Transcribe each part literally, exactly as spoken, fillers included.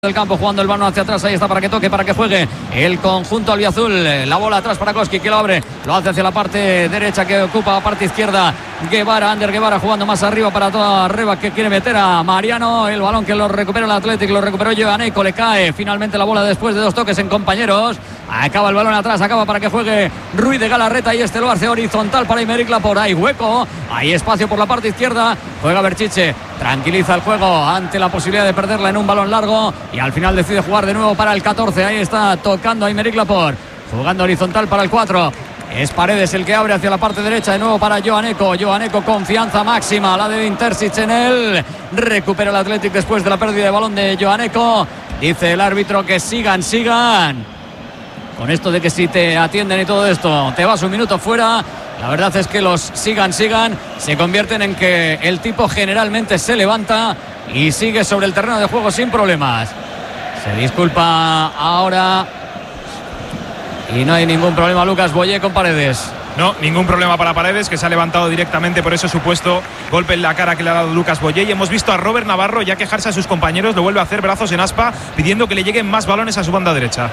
del campo, jugando el balón hacia atrás, ahí está para que toque, para que juegue el conjunto albiazul, la bola atrás para Koski, que lo abre, lo hace hacia la parte derecha, que ocupa la parte izquierda Guevara, Ander Guevara jugando más arriba para toda arriba, que quiere meter a Mariano, el balón que lo recupera el Athletic, lo recuperó Joaneco, le cae finalmente la bola después de dos toques en compañeros, acaba el balón atrás, acaba para que juegue Ruiz de Galarreta, y este lo hace horizontal para Aymeric Laporte, hay hueco, hay espacio por la parte izquierda, juega Berchiche, tranquiliza el juego ante la posibilidad de perderla en un balón largo, y al final decide jugar de nuevo para el catorce. Ahí está tocando Aymeric Laporte, jugando horizontal para el cuatro. Es Paredes el que abre hacia la parte derecha, de nuevo para Joaneco. Joaneco, confianza máxima, la de Intersic en él. Recupera el Athletic después de la pérdida de balón de Joaneco. Dice el árbitro que sigan, sigan. Con esto de que si te atienden y todo esto, te vas un minuto fuera. La verdad es que los sigan, sigan se convierten en que el tipo generalmente se levanta y sigue sobre el terreno de juego sin problemas. Se disculpa ahora y no hay ningún problema Lucas Boyé con Paredes. No, ningún problema para Paredes, que se ha levantado directamente por ese supuesto golpe en la cara que le ha dado Lucas Boyé. Y hemos visto a Robert Navarro ya quejarse a sus compañeros, lo vuelve a hacer, brazos en aspa, pidiendo que le lleguen más balones a su banda derecha.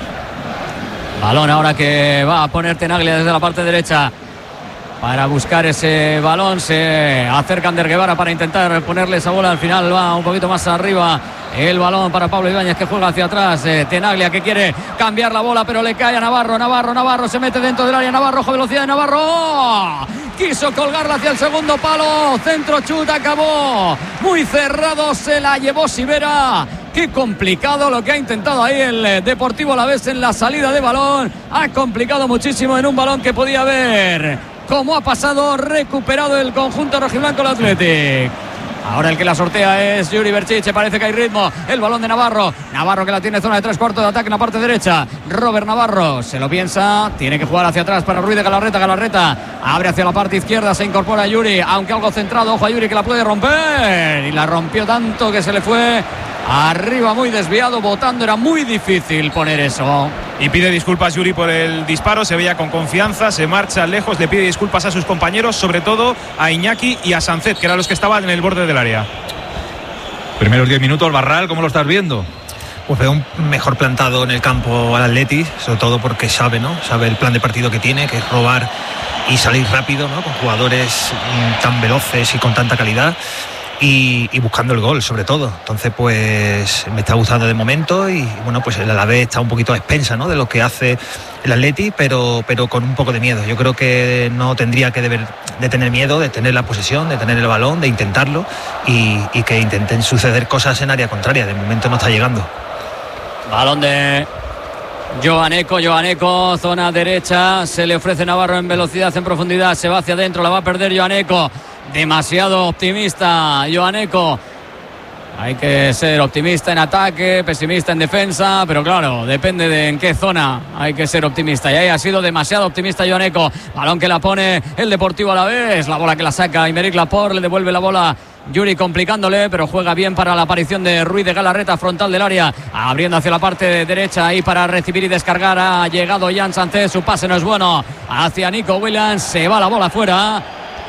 Balón ahora que va a poner Tenaglia desde la parte derecha para buscar ese balón. Se acerca Ander Guevara para intentar ponerle esa bola. Al final va un poquito más arriba el balón para Pablo Ibáñez, que juega hacia atrás. eh, Tenaglia, que quiere cambiar la bola, pero le cae a Navarro. Navarro, Navarro se mete dentro del área. Navarro, ojo, velocidad de Navarro. ¡Oh! Quiso colgarla hacia el segundo palo. Centro, chut, acabó muy cerrado. Se la llevó Sivera. Qué complicado lo que ha intentado ahí el Deportivo Alavés en la salida de balón. Ha complicado muchísimo en un balón que podía haber, como ha pasado, recuperado el conjunto rojiblanco el Athletic. Ahora el que la sortea es Yuri Berchiche, parece que hay ritmo, el balón de Navarro, Navarro que la tiene zona de tres cuartos de ataque en la parte derecha, Robert Navarro se lo piensa, tiene que jugar hacia atrás para Ruiz de Galarreta, Galarreta abre hacia la parte izquierda, se incorpora Yuri, aunque algo centrado, ojo a Yuri que la puede romper, y la rompió tanto que se le fue arriba, muy desviado, botando, era muy difícil poner eso. Y pide disculpas Yuri por el disparo, se veía con confianza, se marcha lejos, le pide disculpas a sus compañeros, sobre todo a Iñaki y a Sancet, que eran los que estaban en el borde del área. Primeros diez minutos, Barral, ¿cómo lo estás viendo? Pues veo un mejor plantado en el campo al Atleti, sobre todo porque sabe, ¿no? Sabe el plan de partido que tiene, que es robar y salir rápido, ¿no? Con jugadores mmm, tan veloces y con tanta calidad. Y, y buscando el gol, sobre todo. Entonces, pues me está gustando de momento. Y bueno, pues el Alavés está un poquito a expensa, ¿no? De lo que hace el Atleti, pero, pero con un poco de miedo. Yo creo que no tendría que deber de tener miedo, de tener la posesión, de tener el balón, de intentarlo y, y que intenten suceder cosas en área contraria. De momento no está llegando. Balón de Joaneco, Joaneco, zona derecha, se le ofrece Navarro en velocidad, en profundidad, se va hacia adentro, la va a perder Joaneco. Demasiado optimista Joaneco. Hay que ser optimista en ataque, pesimista en defensa, pero claro, depende de en qué zona hay que ser optimista. Y ahí ha sido demasiado optimista Joaneco. Balón que la pone el Deportivo Alavés, la bola que la saca Aymeric Laporte, le devuelve la bola Yuri complicándole, pero juega bien para la aparición de Ruiz de Galarreta, frontal del área, abriendo hacia la parte derecha ahí para recibir y descargar. Ha llegado Jan Sánchez, su pase no es bueno, hacia Nico Williams, se va la bola afuera.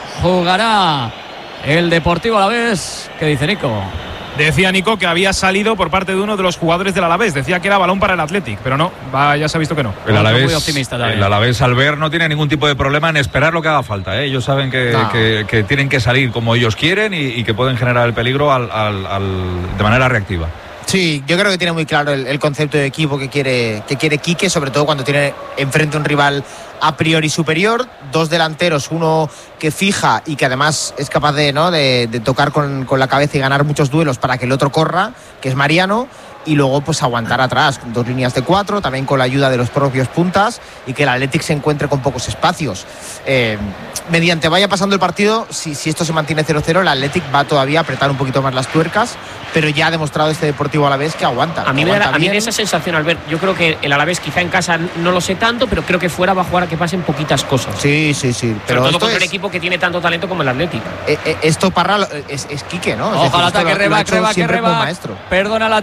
Jugará el Deportivo Alavés. ¿Qué dice Nico? Decía Nico que había salido por parte de uno de los jugadores del Alavés. Decía que era balón para el Athletic, pero no, va, ya se ha visto que no. El Alavés, muy optimista también. El Alavés al ver no tiene ningún tipo de problema en esperar lo que haga falta, ¿eh? Ellos saben que, no. que, que tienen que salir como ellos quieren y, y que pueden generar el peligro al, al, al, de manera reactiva. Sí, yo creo que tiene muy claro el, el concepto de equipo que quiere, que quiere Quique, sobre todo cuando tiene enfrente un rival a priori superior, dos delanteros, uno que fija y que además es capaz de, ¿no? de, de tocar con, con la cabeza y ganar muchos duelos para que el otro corra, que es Mariano, y luego pues aguantar atrás, dos líneas de cuatro, también con la ayuda de los propios puntas, y que el Athletic se encuentre con pocos espacios. Eh, mediante vaya pasando el partido, si, si esto se mantiene cero cero, el Athletic va todavía a apretar un poquito más las tuercas, pero ya ha demostrado este Deportivo Alavés que aguanta. A mí me da, a mí de esa sensación, Albert. Yo creo que el Alavés quizá en casa no lo sé tanto, pero creo que fuera va a jugar a que pasen poquitas cosas. Sí, sí, sí. Pero todo con un equipo que tiene tanto talento como el Athletic. Eh, eh, esto Parra es, es Quique, ¿no? Ojalá ataque, Rebac, Rebac, Rebac. Perdona, lateral del área.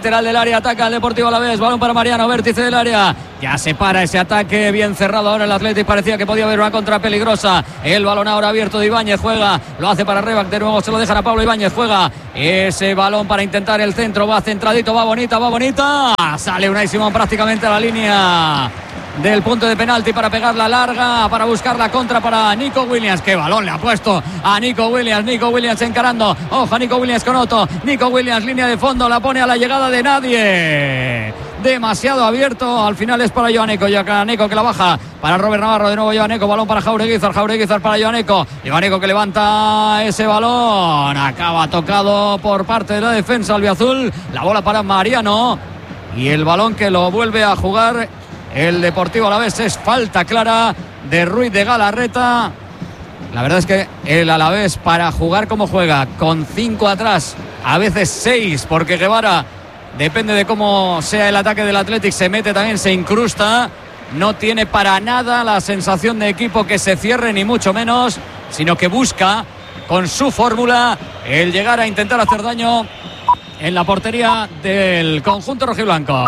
área, ataca el Deportivo Alavés, balón para Mariano, vértice del área, ya se para ese ataque, bien cerrado ahora el Athletic, parecía que podía haber una contra peligrosa, el balón ahora abierto de Ibáñez, juega, lo hace para Rebac, de nuevo se lo dejan a Pablo Ibáñez, juega ese balón para intentar el centro, va centradito, va bonita, va bonita, sale Unai Simón prácticamente a la línea del punto de penalti para pegarla larga, para buscar la contra para Nico Williams. Qué balón le ha puesto a Nico Williams. Nico Williams encarando. Ojo a Nico Williams con Otto. Nico Williams, línea de fondo, la pone a la llegada de nadie. Demasiado abierto. Al final es para Joaneco. Joaneco que la baja para Robert Navarro. De nuevo Joaneco. Balón para Jaureguizar. Jaureguizar para Joaneco. Joaneco que levanta ese balón. Acaba tocado por parte de la defensa albiazul. La bola para Mariano. Y el balón que lo vuelve a jugar el Deportivo Alavés. Es falta clara de Ruiz de Galarreta. La verdad es que el Alavés, para jugar como juega, con cinco atrás, a veces seis, porque Guevara, depende de cómo sea el ataque del Athletic, se mete también, se incrusta. No tiene para nada la sensación de equipo que se cierre, ni mucho menos, sino que busca con su fórmula el llegar a intentar hacer daño en la portería del conjunto rojiblanco.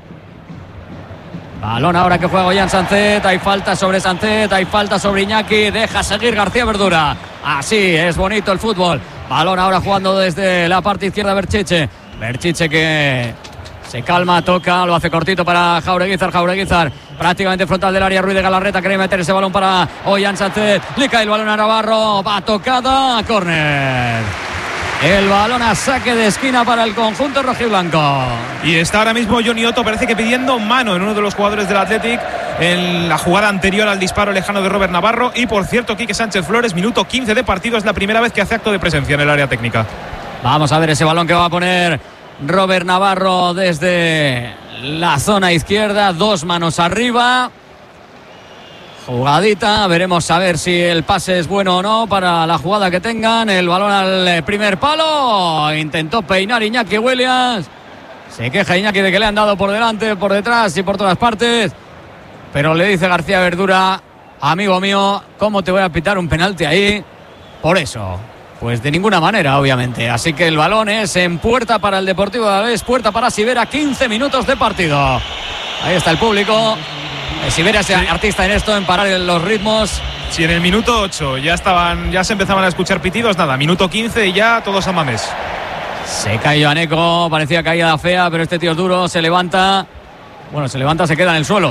Balón ahora que juega Ollán Sancet, hay falta sobre Sancet, hay falta sobre Iñaki, deja seguir García Verdura. Así es bonito el fútbol. Balón ahora jugando desde la parte izquierda Berchiche. Berchiche que se calma, toca, lo hace cortito para Jaureguizar, Jaureguizar prácticamente frontal del área. Ruiz de Galarreta quiere meter ese balón para Ollán Sancet, le cae el balón a Navarro, va tocada, córner. El balón a saque de esquina para el conjunto rojiblanco. Y está ahora mismo Johnny Otto, parece que pidiendo mano en uno de los jugadores del Athletic en la jugada anterior al disparo lejano de Robert Navarro. Y por cierto, Quique Sánchez Flores, minuto quince de partido, es la primera vez que hace acto de presencia en el área técnica. Vamos a ver ese balón que va a poner Robert Navarro desde la zona izquierda, dos manos arriba. Jugadita, veremos a ver si el pase es bueno o no para la jugada que tengan. El balón al primer palo, intentó peinar Iñaki Williams. Se queja Iñaki de que le han dado por delante, por detrás y por todas partes. Pero le dice García Verdura, amigo mío, ¿cómo te voy a pitar un penalti ahí? Por eso, pues de ninguna manera, obviamente. Así que el balón es en puerta para el Deportivo Alavés, puerta para Sivera, quince minutos de partido. Ahí está el público. Sivera es sí. artista en esto, en parar los ritmos. Si en el minuto ocho ya estaban, ya se empezaban a escuchar pitidos, nada, minuto quince y ya todos a mamés. Se cae Joaneco, parecía caída fea, pero este tío es duro, se levanta. Bueno, se levanta, se queda en el suelo.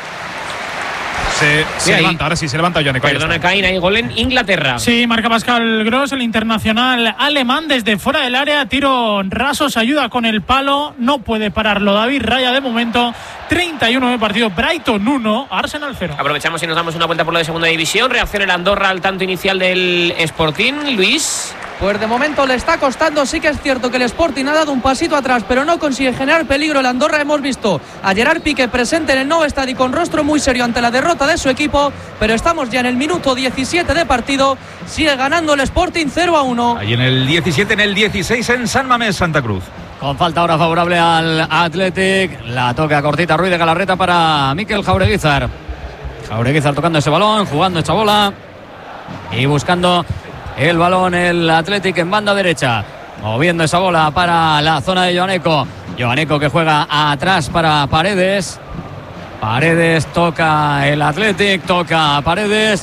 Se, se levanta, ahora sí, se levanta Joaneco. Perdona, Caín, hay gol en Inglaterra. Sí, marca Pascal Gross, el internacional alemán, desde fuera del área, tiro raso, se ayuda con el palo, no puede pararlo David Raya de momento. treinta y uno de partido, Brighton uno, Arsenal cero. Aprovechamos y nos damos una vuelta por lo de segunda división. Reacciona el Andorra al tanto inicial del Sporting, Luis. Pues de momento le está costando, sí que es cierto que el Sporting ha dado un pasito atrás, pero no consigue generar peligro el Andorra. Hemos visto a Gerard Piqué presente en el nuevo estadio con rostro muy serio ante la derrota de su equipo, pero estamos ya en el minuto diecisiete de partido, sigue ganando el Sporting cero a uno. Ahí en el diecisiete, en el dieciséis en San Mamés, Santa Cruz. Con falta ahora favorable al Athletic, la toca cortita Ruiz de Galarreta para Mikel Jaureguizar. Jaureguizar tocando ese balón, jugando esta bola y buscando el balón el Athletic en banda derecha, moviendo esa bola para la zona de Joaneco. Joaneco que juega atrás para Paredes. Paredes toca el Athletic, toca Paredes.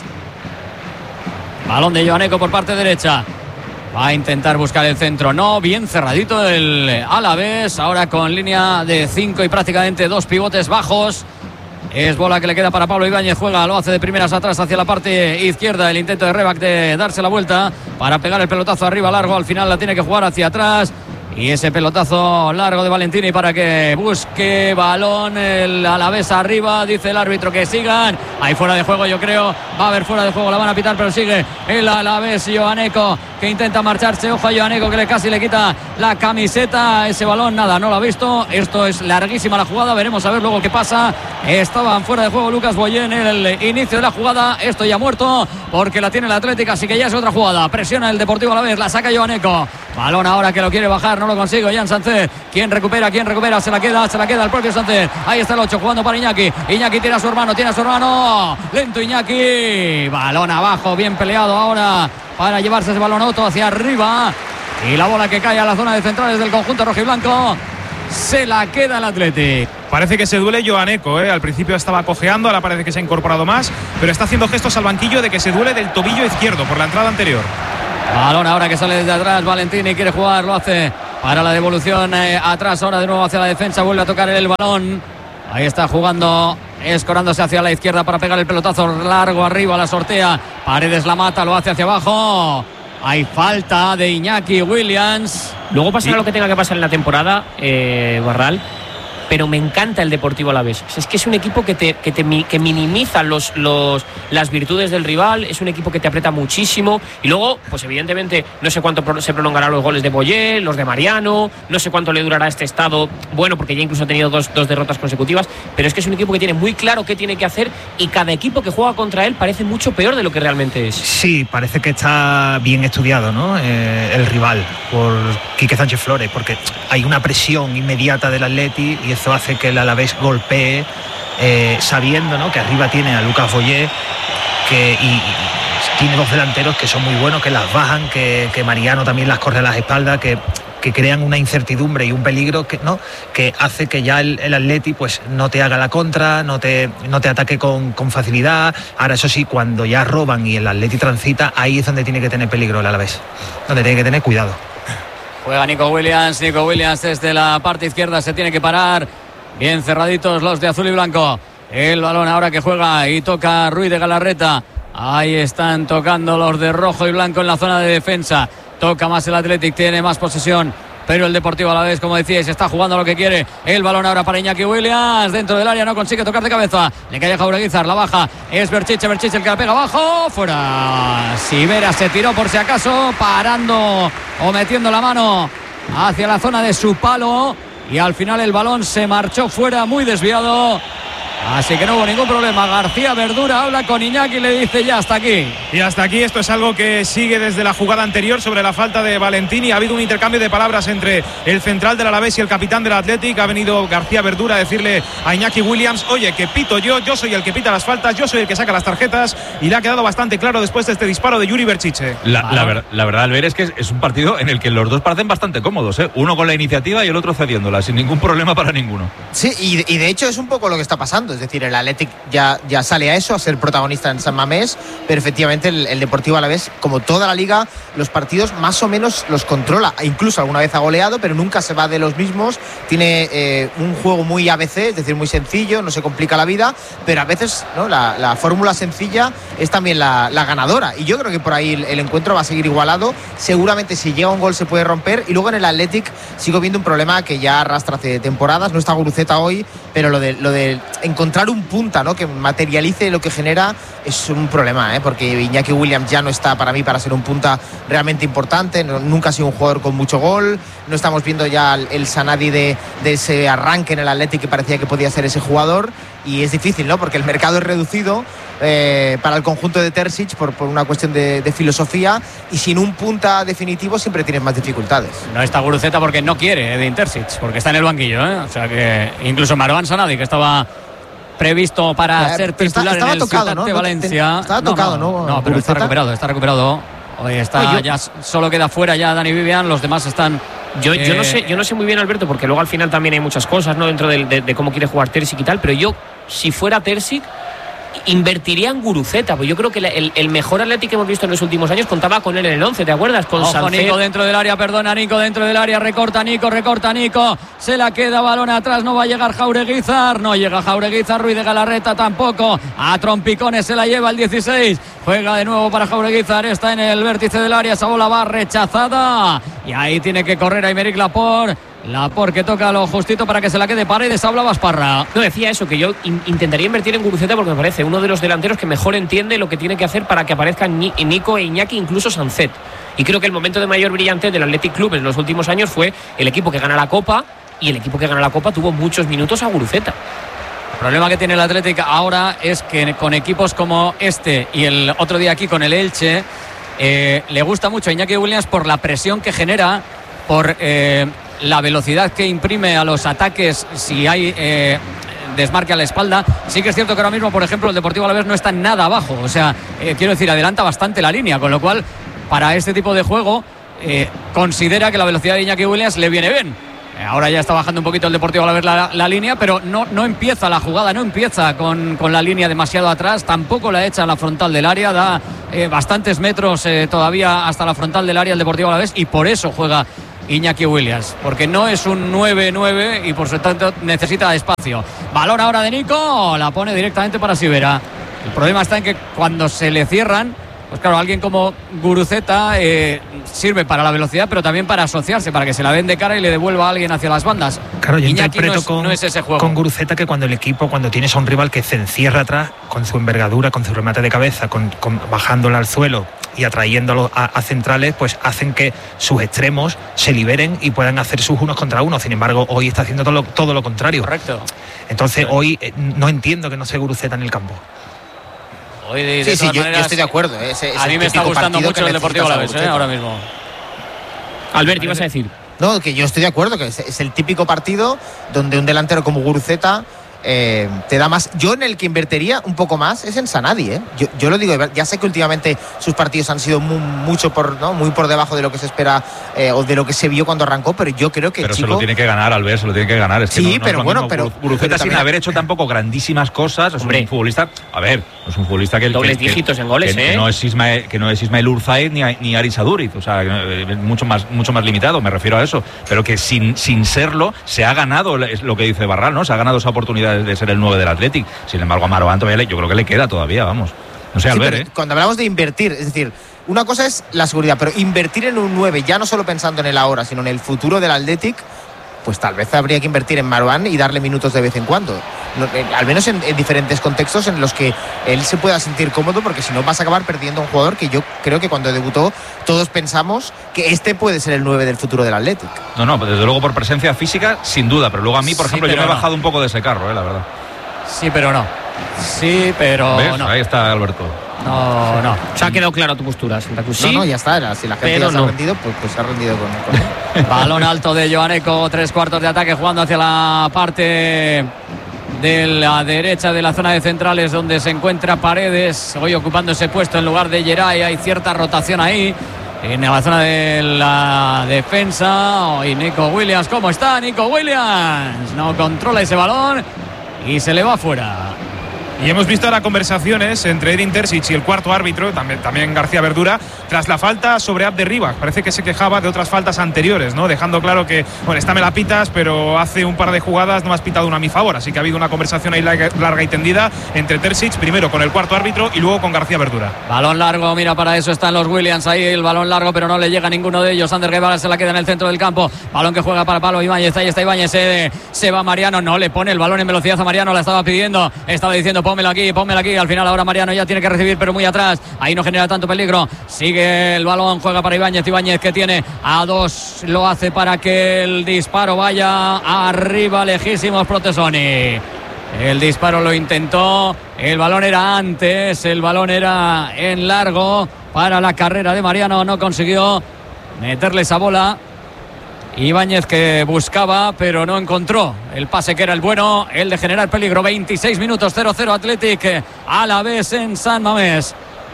Balón de Joaneco por parte derecha. Va a intentar buscar el centro, no, bien cerradito el Alavés, ahora con línea de cinco y prácticamente dos pivotes bajos. Es bola que le queda para Pablo Ibáñez, juega, lo hace de primeras atrás hacia la parte izquierda, el intento de Rebac de darse la vuelta para pegar el pelotazo arriba largo, al final la tiene que jugar hacia atrás. Y ese pelotazo largo de Valentini para que busque balón el Alavés arriba, dice el árbitro que sigan. Hay fuera de juego, yo creo, va a haber fuera de juego, la van a pitar, pero sigue el Alavés. Joaneco que intenta marcharse, ojo a Joaneco que le casi le quita la camiseta, ese balón, nada, no lo ha visto. Esto es larguísima la jugada, veremos a ver luego qué pasa. Estaban fuera de juego Lucas Boyé en el inicio de la jugada, esto ya ha muerto porque la tiene el Atlético, así que ya es otra jugada. Presiona el Deportivo Alavés, la saca Joaneco, balón ahora que lo quiere bajar, no lo consigue Ollán Sancet. ¿Quién recupera? ¿Quién recupera? Se la queda, se la queda el propio Sancet. Ahí está el ocho jugando para Iñaki. Iñaki tiene a su hermano, tiene a su hermano. Lento Iñaki. Balón abajo, bien peleado ahora para llevarse ese balón Otto hacia arriba. Y la bola que cae a la zona de centrales del conjunto rojiblanco. se la queda el Athletic. Parece que se duele Joaneco, ¿eh? Al principio estaba cojeando, ahora parece que se ha incorporado más, pero está haciendo gestos al banquillo de que se duele del tobillo izquierdo por la entrada anterior. Balón ahora que sale desde atrás, Valentini quiere jugar, lo hace para la devolución eh, atrás, ahora de nuevo hacia la defensa, vuelve a tocar el balón. Ahí está jugando, escorándose hacia la izquierda para pegar el pelotazo largo arriba, la sortea. Paredes la mata, lo hace hacia abajo. Hay falta de Iñaki Williams. Luego pasará lo que tenga que pasar en la temporada, eh, Barral, pero me encanta el Deportivo Alavés. O sea, es que es un equipo que te, que te que minimiza los, los, las virtudes del rival, es un equipo que te aprieta muchísimo. Y luego, pues evidentemente, no sé cuánto se prolongarán los goles de Boyé, los de Mariano, no sé cuánto le durará este estado, bueno, porque ya incluso ha tenido dos, dos derrotas consecutivas, pero es que es un equipo que tiene muy claro qué tiene que hacer y cada equipo que juega contra él parece mucho peor de lo que realmente es. Sí, parece que está bien estudiado, ¿no? Eh, el rival por Quique Sánchez Flores, porque hay una presión inmediata del Atleti y eso hace que el Alavés golpee, eh, sabiendo, ¿no?, que arriba tiene a Lucas Boyé, que y, y tiene dos delanteros que son muy buenos, que las bajan, que, que Mariano también las corre a las espaldas, que, que crean una incertidumbre y un peligro que, ¿no?, que hace que ya el, el Atleti pues no te haga la contra, no te, no te ataque con, con facilidad. Ahora, eso sí, cuando ya roban y el Atleti transita, ahí es donde tiene que tener peligro el Alavés, donde tiene que tener cuidado. Juega Nico Williams, Nico Williams desde la parte izquierda, se tiene que parar. Bien cerraditos los de azul y blanco. El balón ahora que juega y toca Ruiz de Galarreta. Ahí están tocando los de rojo y blanco en la zona de defensa. Toca más el Athletic, tiene más posesión, pero el Deportivo Alavés, como decíais, está jugando lo que quiere. El balón ahora para Iñaki Williams, dentro del área, no consigue tocar de cabeza. Le cae a Jaureguizar, la baja, es Berchiche, Berchiche el que la pega abajo, fuera. Sivera se tiró por si acaso, parando o metiendo la mano hacia la zona de su palo, y al final el balón se marchó fuera, muy desviado. Así que no hubo ningún problema. García Verdura habla con Iñaki y le dice ya hasta aquí. Y hasta aquí, esto es algo que sigue desde la jugada anterior sobre la falta de Valentini. Ha habido un intercambio de palabras entre el central del Alavés y el capitán del Athletic. Ha venido García Verdura a decirle a Iñaki Williams: oye, que pito yo, yo soy el que pita las faltas, yo soy el que saca las tarjetas. Y le ha quedado bastante claro después de este disparo de Yuri Berchiche. La, la, ver, la verdad, al ver, es que es, es un partido en el que los dos parecen bastante cómodos, ¿eh? Uno con la iniciativa y el otro cediéndola, sin ningún problema para ninguno. Sí, y, y de hecho es un poco lo que está pasando. Es decir, el Athletic ya, ya sale a eso, a ser protagonista en San Mamés, pero efectivamente el, el Deportivo Alavés, como toda la liga, los partidos más o menos los controla. Incluso alguna vez ha goleado, pero nunca se va de los mismos. Tiene eh, un juego muy A B C, es decir, muy sencillo, no se complica la vida, pero a veces, ¿no?, la, la fórmula sencilla es también la, la ganadora. Y yo creo que por ahí el, el encuentro va a seguir igualado. Seguramente si llega un gol se puede romper. Y luego en el Athletic sigo viendo un problema que ya arrastra hace temporadas. No está Guruceta hoy, pero lo de, lo de encontrar un punta, ¿no?, que materialice lo que genera es un problema, ¿eh? Porque Iñaki Williams ya no está para mí para ser un punta realmente importante. No, nunca ha sido un jugador con mucho gol. No estamos viendo ya el, el Sanadi de, de ese arranque en el Athletic que parecía que podía ser ese jugador. Y es difícil, ¿no?, porque el mercado es reducido eh, para el conjunto de Terzic por, por una cuestión de, de filosofía, y sin un punta definitivo siempre tienes más dificultades. No está Guruceta porque no quiere Edin Terzic, porque está en el banquillo, ¿eh? O sea que incluso Marwan Sanadi, que estaba previsto para eh, ser titular está, en el tocado, Ciutat ¿no? de Valencia. Estaba tocado, ¿no? No, no, no, pero está recuperado, está recuperado. Hoy está, Oye, yo, ya solo queda fuera ya Dani Vivian, los demás están. Yo, eh, yo no sé, yo no sé muy bien, Alberto, porque luego al final también hay muchas cosas, ¿no?, dentro de, de, de cómo quiere jugar Terzic y tal, pero yo, si fuera Terzic, invertiría en Guruceta, pues yo creo que el, el mejor Athletic que hemos visto en los últimos años contaba con él en el once, ¿te acuerdas? Con Ojo, Sancet. Nico dentro del área, perdona, Nico dentro del área, recorta Nico, recorta Nico, se la queda, balón atrás, no va a llegar Jaureguizar, no llega Jaureguizar, Ruiz de Galarreta tampoco, a trompicones se la lleva el dieciséis, juega de nuevo para Jaureguizar, está en el vértice del área, esa bola va rechazada, y ahí tiene que correr Aymeric Laporte. Laporte que toca lo justito para que se la quede Paredes. Hablaba Asparra. No, decía eso, que yo in- intentaría invertir en Guruceta porque me parece uno de los delanteros que mejor entiende lo que tiene que hacer para que aparezcan Ni- Nico e Iñaki, incluso Sancet. Y creo que el momento de mayor brillantez del Athletic Club en los últimos años fue el equipo que gana la Copa, y el equipo que gana la Copa tuvo muchos minutos a Guruceta. El problema que tiene el Athletic ahora es que con equipos como este y el otro día aquí con el Elche, eh, le gusta mucho a Iñaki Williams por la presión que genera, por eh, la velocidad que imprime a los ataques si hay eh, desmarque a la espalda. Sí que es cierto que ahora mismo, por ejemplo, el Deportivo Alavés no está nada abajo, o sea, eh, quiero decir, adelanta bastante la línea, con lo cual para este tipo de juego eh, considera que la velocidad de Iñaki Williams le viene bien. Ahora ya está bajando un poquito el Deportivo Alavés la, la línea, pero no, no empieza la jugada, no empieza con, con la línea demasiado atrás, tampoco la echa a la frontal del área, da eh, bastantes metros eh, todavía hasta la frontal del área el Deportivo Alavés, y por eso juega Iñaki Williams, porque no es un nueve nueve y por su tanto necesita espacio. Balón ahora de Nico, la pone directamente para Sivera. El problema está en que cuando se le cierran, pues claro, alguien como Guruceta eh, sirve para la velocidad, pero también para asociarse, para que se la den de cara y le devuelva a alguien hacia las bandas. Claro, yo Iñaki interpreto no es, con, no es ese juego. con Guruceta que cuando el equipo, cuando tienes a un rival que se encierra atrás, con su envergadura, con su remate de cabeza, con, con bajándolo al suelo y atrayéndolo a, a centrales, pues hacen que sus extremos se liberen y puedan hacer sus unos contra uno. Sin embargo, hoy está haciendo todo lo, todo lo contrario. Correcto. Entonces, hoy eh, no entiendo que no sea Guruceta en el campo. Hoy de, sí, de sí, yo, maneras, yo estoy de acuerdo. ¿eh? Ese, a mí me está gustando mucho el Deportivo Alavés, ¿eh? Ahora mismo. Albert, ibas a decir. No, que yo estoy de acuerdo, que es, es el típico partido donde un delantero como Guruceta eh, te da más. Yo en el que invertiría un poco más es en Sanadi, ¿eh? Yo, yo lo digo, ya sé que últimamente sus partidos han sido muy, mucho por, ¿no? muy por debajo de lo que se espera eh, o de lo que se vio cuando arrancó, pero yo creo que pero chico, se lo tiene que ganar, Albert, se lo tiene que ganar. Es que sí, no, no pero es bueno, mismo. pero Guruceta pero sin también, haber hecho tampoco grandísimas cosas, es hombre, un futbolista, a ver, es un futbolista que dobles que, dígitos que, en goles, que, ¿eh? que no es Ismael, que no es Ismael Urzaid ni, ni Aris Aduriz, o sea, mucho más mucho más limitado, me refiero a eso, pero que sin sin serlo se ha ganado, es lo que dice Barral, ¿no? Se ha ganado esa oportunidad de ser el nueve del Athletic. Sin embargo, a Marouane todavía yo creo que le queda todavía, vamos. No sé, sí, Albert, pero ¿eh? cuando hablamos de invertir, es decir, una cosa es la seguridad, pero invertir en un nueve, ya no solo pensando en el ahora, sino en el futuro del Athletic, pues tal vez habría que invertir en Marouane y darle minutos de vez en cuando. No, eh, al menos en, en diferentes contextos en los que él se pueda sentir cómodo, porque si no vas a acabar perdiendo a un jugador que yo creo que cuando debutó todos pensamos que este puede ser el nueve del futuro del Athletic. No, no, desde luego por presencia física, sin duda, pero luego a mí, por Sí, ejemplo, yo me he no. bajado un poco de ese carro, ¿eh? La verdad. Sí, pero no. Sí, pero ¿Ves? no. Ahí está Alberto. No, no. Se ha quedado clara tu postura, Santa Cruz. No, Sí, no, ya está, era, si la gente pero ya se no. ha rendido, pues, pues se ha rendido con, con él. Balón alto de Joaneco, tres cuartos de ataque jugando hacia la parte de la derecha de la zona de centrales donde se encuentra Paredes, hoy ocupando ese puesto en lugar de Geray. Hay cierta rotación ahí en la zona de la defensa. Y Nico Williams, ¿cómo está Nico Williams? No controla ese balón y se le va fuera. Y hemos visto ahora conversaciones entre Edin Terzic y el cuarto árbitro, también, también García Verdura, tras la falta sobre Abde Ribas. Parece que se quejaba de otras faltas anteriores, ¿no? Dejando claro que, bueno, esta me la pitas, pero hace un par de jugadas no me has pitado una a mi favor. Así que ha habido una conversación ahí larga, larga y tendida entre Terzic, primero con el cuarto árbitro y luego con García Verdura. Balón largo, mira, para eso están los Williams ahí, el balón largo, pero no le llega a ninguno de ellos. Ander Guevara se la queda en el centro del campo. Balón que juega para Pablo Ibáñez, ahí está Ibáñez, se, se va Mariano, no le pone el balón en velocidad a Mariano, la estaba pidiendo, estaba diciendo pónmelo aquí, pónmelo aquí. Al final ahora Mariano ya tiene que recibir, pero muy atrás, ahí no genera tanto peligro. Sigue el balón, juega para Ibáñez, Ibáñez que tiene a dos, lo hace para que el disparo vaya arriba, lejísimos Protesoni. El disparo lo intentó, el balón era antes, el balón era en largo para la carrera de Mariano, no consiguió meterle esa bola. Ibáñez que buscaba pero no encontró el pase que era el bueno, el de generar peligro. Veintiséis minutos, cero cero Athletic Alavés en San Mamés.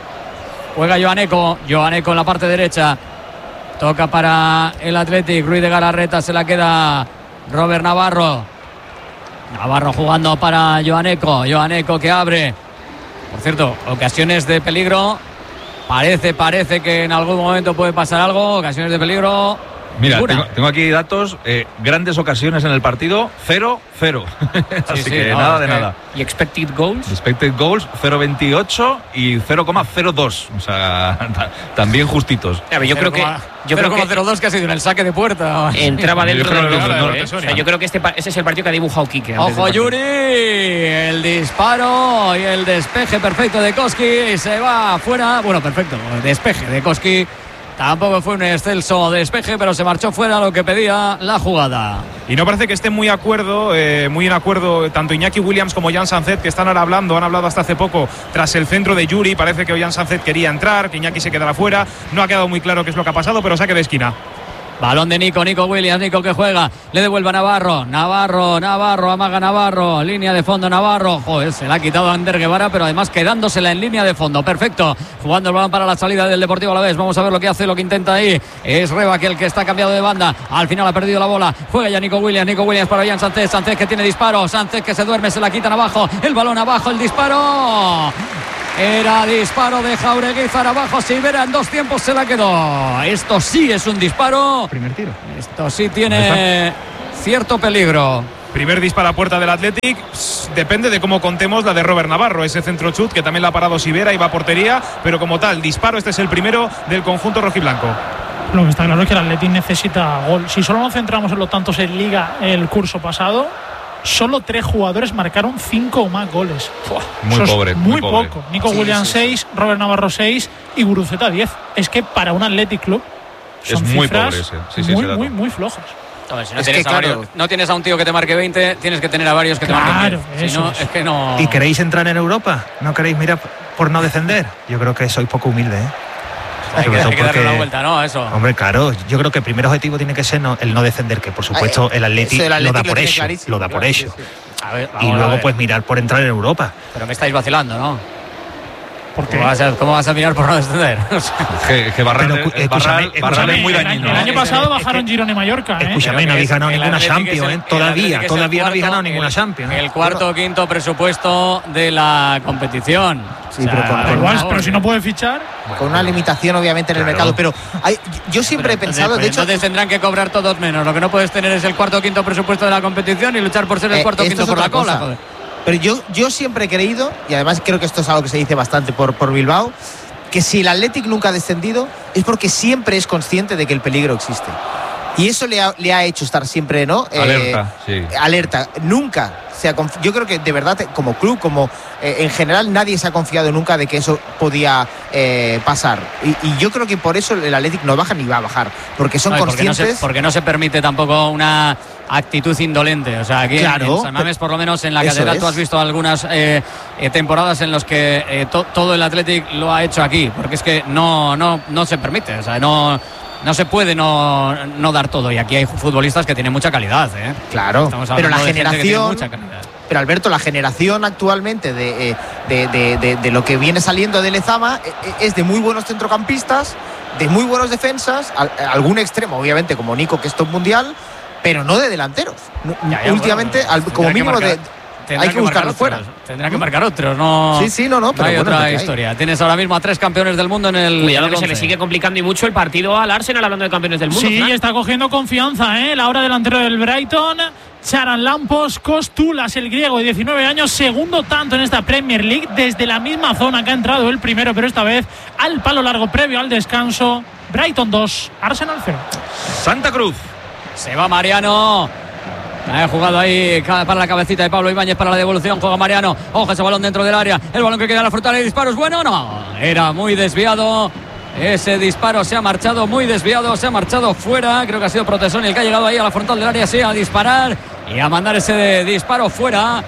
Juega Joaneco, Joaneco en la parte derecha, toca para el Athletic, Ruiz de Galarreta, se la queda Robert Navarro. Navarro jugando para Joaneco, Joaneco que abre. Por cierto, ocasiones de peligro, parece, parece que en algún momento puede pasar algo, ocasiones de peligro. Mira, tengo, tengo aquí datos, eh, grandes ocasiones en el partido, cero cero. Así sí, que no, nada es de que... nada. ¿Y expected goals? Expected goals, cero coma veintiocho y cero coma cero dos. O sea, también justitos. A ver, yo creo que yo creo que cero coma cero dos que ha sido en el saque de puerta. entraba dentro Yo creo del que bloque, no, ¿eh? no, O sea, yo creo que este, ese es el partido que ha dibujado Quique. antes Ojo del partido. Yuri, el disparo y el despeje perfecto de Koski, se va fuera. Bueno, perfecto, despeje de Koski. Tampoco fue un excelso despeje, pero se marchó fuera lo que pedía la jugada. Y no parece que estén muy acuerdo, eh, muy en acuerdo tanto Iñaki Williams como Jan Sanzet, que están ahora hablando, han hablado hasta hace poco tras el centro de Yuri. Parece que Jan Sanzet quería entrar, que Iñaki se quedara fuera. No ha quedado muy claro qué es lo que ha pasado, pero saque de esquina. Balón de Nico, Nico Williams, Nico que juega, le devuelve a Navarro, Navarro, Navarro, amaga Navarro, línea de fondo Navarro, joder, se la ha quitado a Ander Guevara, pero además quedándosela en línea de fondo, perfecto, jugando el balón para la salida del Deportivo Alavés, vamos a ver lo que hace, lo que intenta ahí, es Reba que el que está cambiado de banda, al final ha perdido la bola, juega ya Nico Williams, Nico Williams para Jan Sánchez, Sánchez que tiene disparo, Sánchez que se duerme, se la quitan abajo, el balón abajo, el disparo. Era disparo de Jaureguizar abajo. Sivera en dos tiempos se la quedó. Esto sí es un disparo. Primer tiro. Esto sí tiene cierto peligro. Primer disparo a puerta del Athletic. Pss, depende de cómo contemos la de Robert Navarro. Ese centro chut que también la ha parado Sivera y va a portería. Pero como tal, disparo, este es el primero del conjunto rojiblanco. Lo que está claro es que el Athletic necesita gol. Si solo nos centramos en los tantos en Liga el curso pasado, solo tres jugadores marcaron cinco o más goles. Muy pobre, muy, muy pobre. poco. Nico Sí, Williams sí, sí. seis, Robert Navarro seis y Guruceta diez. Es que para un Athletic Club son Es muy cifras pobre ese. Sí, sí, muy, ese dato. muy, muy flojas. A ver, si no, Es tienes que, a varios- claro. no tienes a un tío que te marque veinte, tienes que tener a varios que te Claro, marquen diez. Si eso no, es. es que no. ¿Y queréis entrar en Europa? ¿No queréis mirar por no descender? Yo creo que sois poco humildes, ¿eh? Hay que, Sobre hay todo que darle porque- una vuelta, ¿no? Eso. Hombre, claro, yo creo que el primer objetivo tiene que ser no- el no descender, que por supuesto Ay, el Athletic eso del lo Athletic da lo por tiene hecho, clarísimo, lo da por claro, hecho. sí, sí. A ver, Y vamos a luego ver. pues mirar por entrar en Europa. Pero me estáis vacilando, ¿no? Porque ¿Cómo vas a, cómo vas a mirar por no descender? O sea, Que, que Barral, Pero, eh, escúchame, Barral- escúchame, Barral es muy el, dañino. el año ¿no? pasado Es que- bajaron Girona y Mallorca, ¿eh? Escúchame, Pero no que habéis es- ganado el ninguna Athletic Champions, es el- ¿eh? el Todavía, Athletic es el todavía no habéis cuarto- ganado ninguna el- Champions. ¿eh? El cuarto o quinto presupuesto de la competición. Sí, pero con- Da con igual, una- pero si no puede fichar, Con una limitación obviamente en el Claro. mercado, pero hay- yo siempre he Pero pensado, entonces, de hecho, entonces tendrán que cobrar todos menos. Lo que no puedes tener es el cuarto o quinto presupuesto de la competición y luchar por ser el Eh, cuarto o esto quinto es por la otra cola. cosa. Joder. pero yo, yo siempre he creído, y además creo que esto es algo que se dice bastante por, por Bilbao, que si el Athletic nunca ha descendido es porque siempre es consciente de que el peligro existe. Y eso le ha, le ha hecho estar siempre, ¿no? Eh, Alerta, sí. Alerta. Nunca se ha confi- yo creo que de verdad, como club, como eh, en general, nadie se ha confiado nunca de que eso podía eh, pasar. Y, y yo creo que por eso el Athletic no baja ni va a bajar, porque son No, y porque, no conscientes. se, porque no se permite tampoco una actitud indolente. O sea, aquí en- Claro, en San Mamés, por lo menos en la eso catedral, es. tú has visto algunas eh, eh, temporadas en las que eh, to- todo el Athletic lo ha hecho aquí, porque es que no, no, no se permite. O sea, no. No se puede no, no dar todo, y aquí hay futbolistas que tienen mucha calidad, ¿eh? Claro, Estamos pero la hablando de gente que tiene generación. mucha calidad. Pero Alberto, la generación actualmente de, eh, de, de- de- de lo que viene saliendo de Lezama eh, eh, es de muy buenos centrocampistas, de muy buenos defensas, al- algún extremo, obviamente, como Nico, que es top mundial, pero no de delanteros. No- Ya, ya, Últimamente, bueno, al- tendrá como que mínimo, marcar- de, Tendrá hay que buscarlo marcar fuera. otros, Tendrá que marcar otros, no. Sí, sí, no, no, pero hay bueno, otra es lo que hay. historia. Tienes ahora mismo a tres campeones del mundo en el. Cuidado en el que se le once. sigue complicando y mucho el partido al Arsenal, hablando de campeones del mundo. sí, Fran. está cogiendo confianza, ¿eh? La hora delantero del Brighton, Charan Lampos, Costulas, el griego de diecinueve años, segundo tanto en esta Premier League, desde la misma zona que ha entrado el primero, pero esta vez al palo largo previo al descanso. Brighton dos, Arsenal cero. Santa Cruz. Se va Mariano. Ha jugado ahí ca- para la cabecita de Pablo Ibáñez para la devolución. Juega Mariano. Ojo ese balón dentro del área. El balón que queda en la frontal. ¿El disparo es bueno? No. Era muy desviado. Ese disparo se ha marchado muy desviado. Se ha marchado fuera. Creo que ha sido Protesón el que ha llegado ahí a la frontal del área. Sí, a disparar y a mandar ese disparo fuera.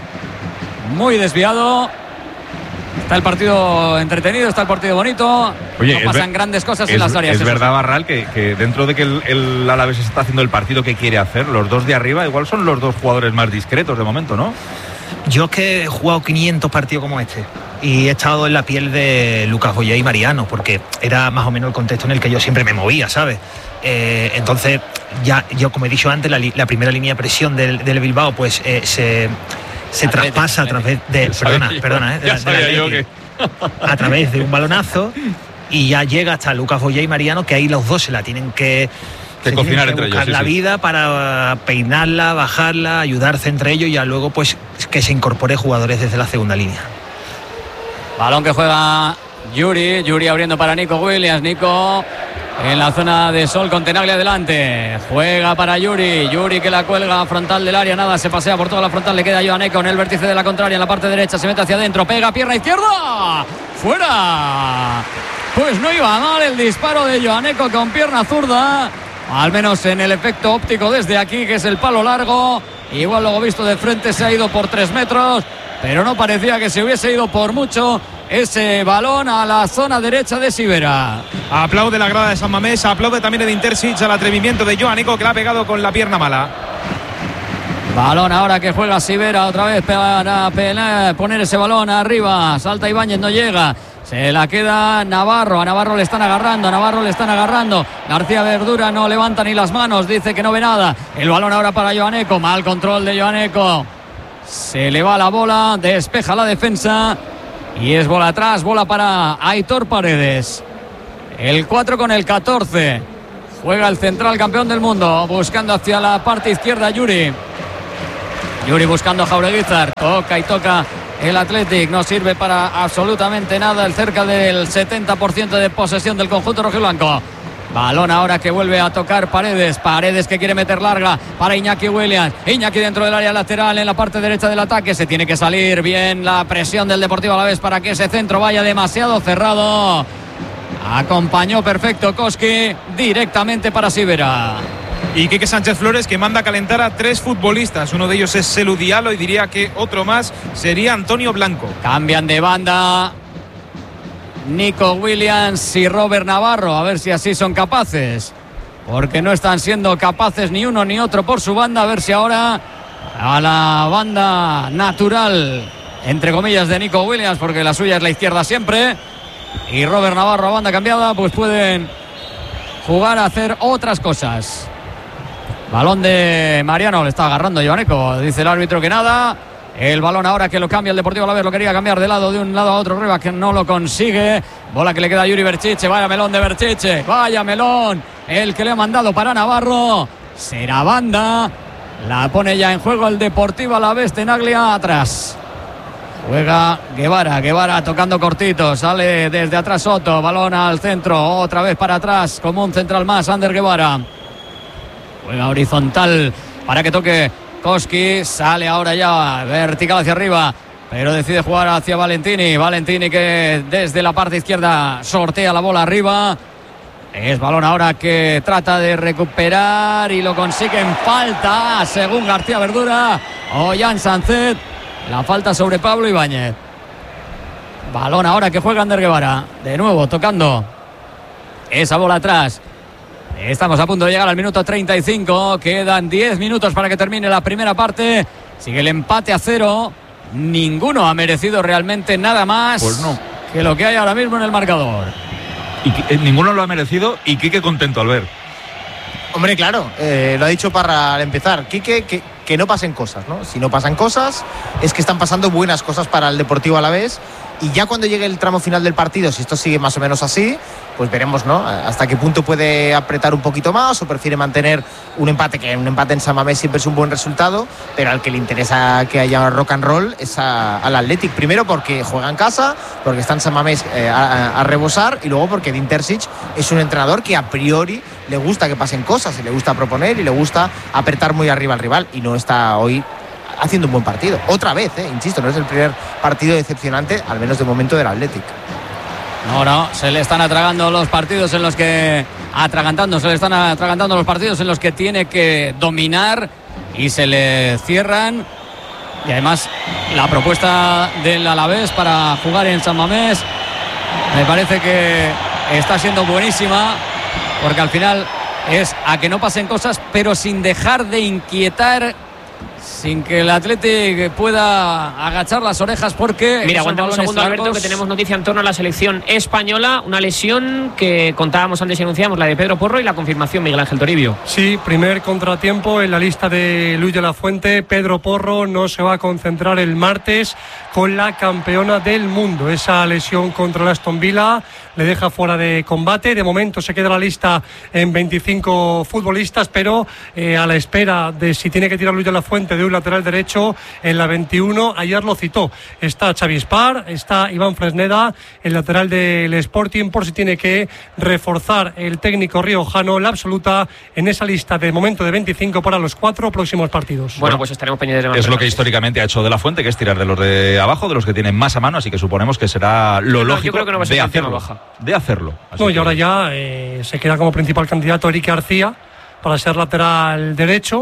Muy desviado. Está el partido entretenido. Está el partido bonito. Oye, no es pasan ver- grandes cosas en Es, las áreas. es eso verdad, sí. Barral, que, que dentro de que el, el Alavés está haciendo el partido que quiere hacer, los dos de arriba igual son los dos jugadores más discretos de momento, ¿no? Yo es que he jugado quinientos partidos como este y he estado en la piel de Lucas Boyé y Mariano, porque era más o menos el contexto en el que yo siempre me movía, ¿sabes? Eh, entonces, ya yo como he dicho antes, la, li- la primera línea de presión del, del Bilbao pues eh, se, se Atlético, traspasa a través de... Ya sabía Perdona, yo, perdona, ¿eh? de ya la- del sabía yo Atleti. A través de un balonazo y ya llega hasta Lucas Boyé y Mariano, que ahí los dos se la tienen que... Que se cocinar tienen que entre ellos, buscar sí, la sí. vida para peinarla, bajarla, ayudarse entre ellos y ya luego pues que se incorpore jugadores desde la segunda línea. Balón que juega Yuri. Yuri abriendo para Nico Williams. Nico en la zona de Sol con Tenaglia adelante. Juega para Yuri. Yuri que la cuelga frontal del área. Nada, se pasea por toda la frontal. Le queda Joan Eco en el vértice de la contraria. En la parte derecha se mete hacia adentro. Pega pierna izquierda. ¡Fuera! Pues no iba mal el disparo de Joan Eco con pierna zurda. Al menos en el efecto óptico desde aquí, que es el palo largo. Igual luego visto de frente se ha ido por tres metros, pero no parecía que se hubiese ido por mucho. ese balón a la zona derecha de Sivera. Aplaude la grada de San Mamés, aplaude también el Intersic al atrevimiento de Joanico, que la ha pegado con la pierna mala. Balón ahora que juega Sivera otra vez para poner ese balón arriba. Salta Ibáñez, no llega. Se la queda Navarro. A Navarro le están agarrando. A Navarro le están agarrando. García Verdura no levanta ni las manos. Dice que no ve nada. El balón ahora para Joaneco. Mal control de Joaneco. Se le va la bola. Despeja la defensa. Y es bola atrás. Bola para Aitor Paredes. El cuatro con el catorce. Juega el central campeón del mundo. Buscando hacia la parte izquierda Yuri. Yuri buscando a Jaureguizar. Toca y toca el Athletic. No sirve para absolutamente nada. El cerca del setenta por ciento de posesión del conjunto rojiblanco. Balón ahora que vuelve a tocar Paredes. Paredes que quiere meter larga para Iñaki Williams. Iñaki dentro del área lateral en la parte derecha del ataque. Se tiene que salir bien la presión del Deportivo Alavés para que ese centro vaya demasiado cerrado. Acompañó perfecto Koski directamente para Sivera. Y Quique Sánchez Flores, que manda a calentar a tres futbolistas. Uno de ellos es Selu Diallo y diría que otro más sería Antonio Blanco. Cambian de banda Nico Williams y Robert Navarro. A ver si así son capaces. Porque no están siendo capaces ni uno ni otro por su banda. A ver si ahora a la banda natural, entre comillas, de Nico Williams, porque la suya es la izquierda siempre, y Robert Navarro a banda cambiada, pues pueden jugar a hacer otras cosas. Balón de Mariano, le está agarrando Joaneco. Dice el árbitro que nada. El balón ahora que lo cambia el Deportivo Alavés. Lo quería cambiar de lado, de un lado a otro. Rivas que no lo consigue. Bola que le queda a Yuri Berchiche. Vaya melón de Berchiche. Vaya melón. El que le ha mandado para Navarro. Será banda. La pone ya en juego el Deportivo Alavés. Tenaglia atrás. Juega Guevara. Guevara tocando cortito. Sale desde atrás Soto. Balón al centro. Otra vez para atrás. Como un central más. Ander Guevara. Juega horizontal para que toque Koski. Sale ahora ya vertical hacia arriba, pero decide jugar hacia Valentini. Valentini que desde la parte izquierda sortea la bola arriba. Es balón ahora que trata de recuperar y lo consigue en falta, según García Verdura o Jan Sancet. La falta sobre Pablo Ibáñez. Balón ahora que juega Ander Guevara. De nuevo tocando esa bola atrás. Estamos a punto de llegar al minuto treinta y cinco. Quedan diez minutos para que termine la primera parte. Sigue el empate a cero. Ninguno ha merecido realmente nada más pues no. que lo que hay ahora mismo en el marcador. Y, eh, ninguno lo ha merecido y Quique contento al ver. Hombre, claro, eh, lo ha dicho para empezar Quique, que, que no pasen cosas, ¿no? Si no pasan cosas, es que están pasando buenas cosas para el Deportivo Alavés. Y ya cuando llegue el tramo final del partido, si esto sigue más o menos así, pues veremos, ¿no? Hasta qué punto puede apretar un poquito más o prefiere mantener un empate, que un empate en San Mamés siempre es un buen resultado, pero al que le interesa que haya rock and roll es a, al Athletic. Primero porque juega en casa, porque está en San Mamés eh, a, a rebosar, y luego porque Dintersic es un entrenador que a priori le gusta que pasen cosas, y le gusta proponer y le gusta apretar muy arriba al rival, y no está hoy haciendo un buen partido. Otra vez, eh, insisto, no es el primer partido decepcionante, al menos de momento, del Athletic. No, no, se le están atragando los partidos en los que... Atragantando, se le están atragantando los partidos en los que tiene que dominar y se le cierran. Y además, la propuesta del Alavés para jugar en San Mamés me parece que está siendo buenísima, porque al final es a que no pasen cosas, pero sin dejar de inquietar, sin que el Athletic pueda agachar las orejas, porque... Mira, aguanta un segundo, Alberto, que tenemos noticia en torno a la selección española. Una lesión que contábamos antes y anunciamos, la de Pedro Porro, y la confirmación, Miguel Ángel Toribio. Sí, primer contratiempo en la lista de Luis de la Fuente. Pedro Porro no se va a concentrar el martes con la campeona del mundo. Esa lesión contra el Aston Villa le deja fuera de combate. De momento se queda la lista en veinticinco futbolistas, pero eh, a la espera de si tiene que tirar Luis de la Fuente de un lateral derecho en la veintiuno. Ayer lo citó. Está Xavi Spar, está Iván Fresneda, el lateral del Sporting, por si tiene que reforzar el técnico riojano la absoluta en esa lista de momento de veinticinco para los cuatro próximos partidos. Bueno, bueno pues estaremos pendientes de Es lo que históricamente ha hecho De la Fuente, que es tirar de los de abajo, de los que tienen más a mano, así que suponemos que será lo no, lógico yo creo que no va a ser de hacerlo. Baja. De hacerlo. No, y que... ahora ya eh, se queda como principal candidato Eric García para ser lateral derecho.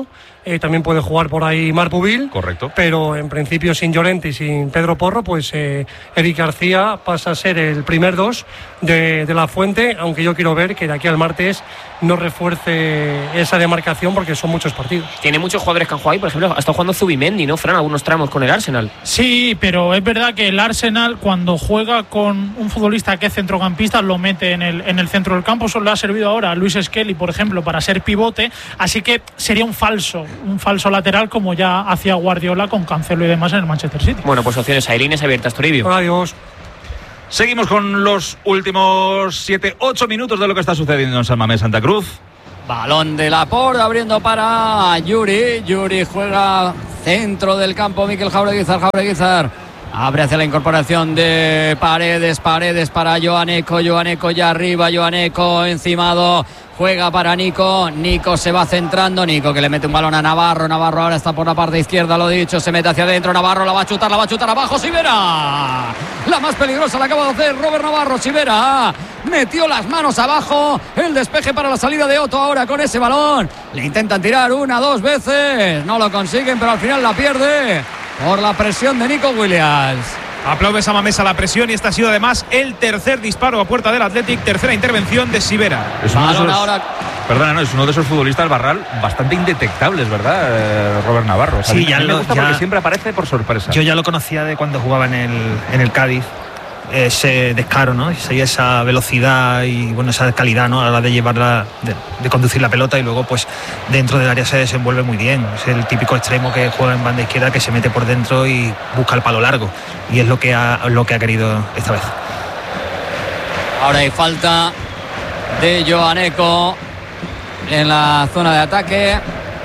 eh, también puede jugar por ahí Marc Pubil. Correcto. Pero en principio sin Llorente y sin Pedro Porro, pues eh, Eric García pasa a ser el primer dos de, de la Fuente, aunque yo quiero ver que de aquí al martes no refuerce esa demarcación porque son muchos partidos. Tiene muchos jugadores que han jugado ahí, por ejemplo, ha estado jugando Zubimendi, ¿no, Fran? Algunos tramos con el Arsenal. Sí, pero es verdad que el Arsenal, cuando juega con un futbolista que es centrocampista, lo mete en el, en el centro del campo. Eso le ha servido ahora a Luis Skelly, por ejemplo, para ser pivote. Así que sería un falso, un falso lateral, como ya hacía Guardiola con Cancelo y demás en el Manchester City. Bueno, pues opciones hay, líneas abiertas, Toribio. Adiós. Seguimos con los últimos siete ocho minutos de lo que está sucediendo en San Mamés Santa Cruz. Balón de Laporte abriendo para Yuri. Yuri juega centro del campo. Mikel Jaureguizar. Jaureguizar abre hacia la incorporación de Paredes. Paredes para Joaneco. Joaneco ya arriba. Joaneco encimado. Juega para Nico. Nico se va centrando. Nico que le mete un balón a Navarro. Navarro ahora está por la parte izquierda, lo dicho. Se mete hacia adentro. Navarro la va a chutar, la va a chutar abajo. Sivera. La más peligrosa la acaba de hacer Robert Navarro. Sivera metió las manos abajo. El despeje para la salida de Otto ahora con ese balón. Le intentan tirar una, dos veces. No lo consiguen, pero al final la pierde por la presión de Nico Williams. Aplaude San Mamés a la presión y este ha sido además el tercer disparo a puerta del Athletic, tercera intervención de Sivera. Es uno de esos, ahora... Perdona, no, es uno de esos futbolistas, Barral, bastante indetectables, ¿verdad? Eh, Robert Navarro. O sea, sí, a ya mí me lo, gusta ya, porque siempre aparece por sorpresa. Yo ya lo conocía de cuando jugaba en el, en el Cádiz. Ese descaro, ¿no? Esa velocidad y bueno, esa calidad, ¿no? A la hora de llevarla, de, de conducir la pelota y luego pues dentro del área se desenvuelve muy bien. Es el típico extremo que juega en banda izquierda, que se mete por dentro y busca el palo largo, y es lo que ha, lo que ha querido esta vez. Ahora hay falta de Joaneco en la zona de ataque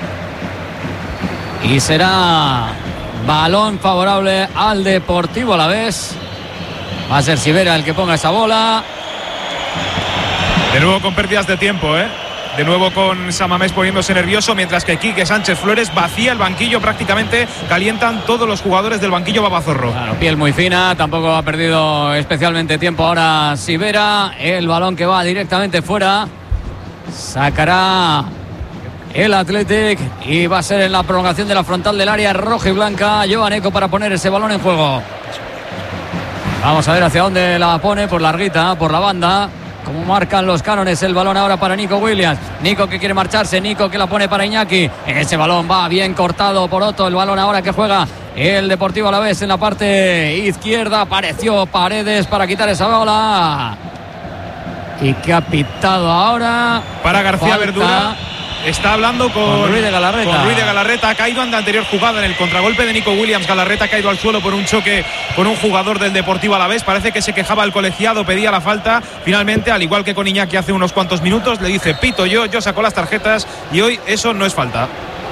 y será balón favorable al Deportivo Alavés. Va a ser Sivera el que ponga esa bola. De nuevo con pérdidas de tiempo, ¿eh? De nuevo con San Mamés poniéndose nervioso, mientras que Quique Sánchez Flores vacía el banquillo prácticamente. Calientan todos los jugadores del banquillo Babazorro. Claro, piel muy fina, tampoco ha perdido especialmente tiempo ahora Sivera. El balón que va directamente fuera. Sacará el Athletic y va a ser en la prolongación de la frontal del área roja y blanca. Joaneco para poner ese balón en juego. Vamos a ver hacia dónde la pone, por larguita, por la banda. Como marcan los cánones, el balón ahora para Nico Williams. Nico que quiere marcharse, Nico que la pone para Iñaki. Ese balón va bien cortado por Otto. El balón ahora que juega el Deportivo Alavés en la parte izquierda. Apareció Paredes para quitar esa bola. Y que ha pitado ahora. Para García Falta. Verdura. Está hablando con, con Ruiz de Galarreta. Con Ruiz de Galarreta. Ha caído en la anterior jugada en el contragolpe de Nico Williams. Galarreta ha caído al suelo por un choque con un jugador del Deportivo Alavés. Parece que se quejaba el colegiado, pedía la falta. Finalmente, al igual que con Iñaki hace unos cuantos minutos, le dice pito yo, yo saco las tarjetas y hoy eso no es falta.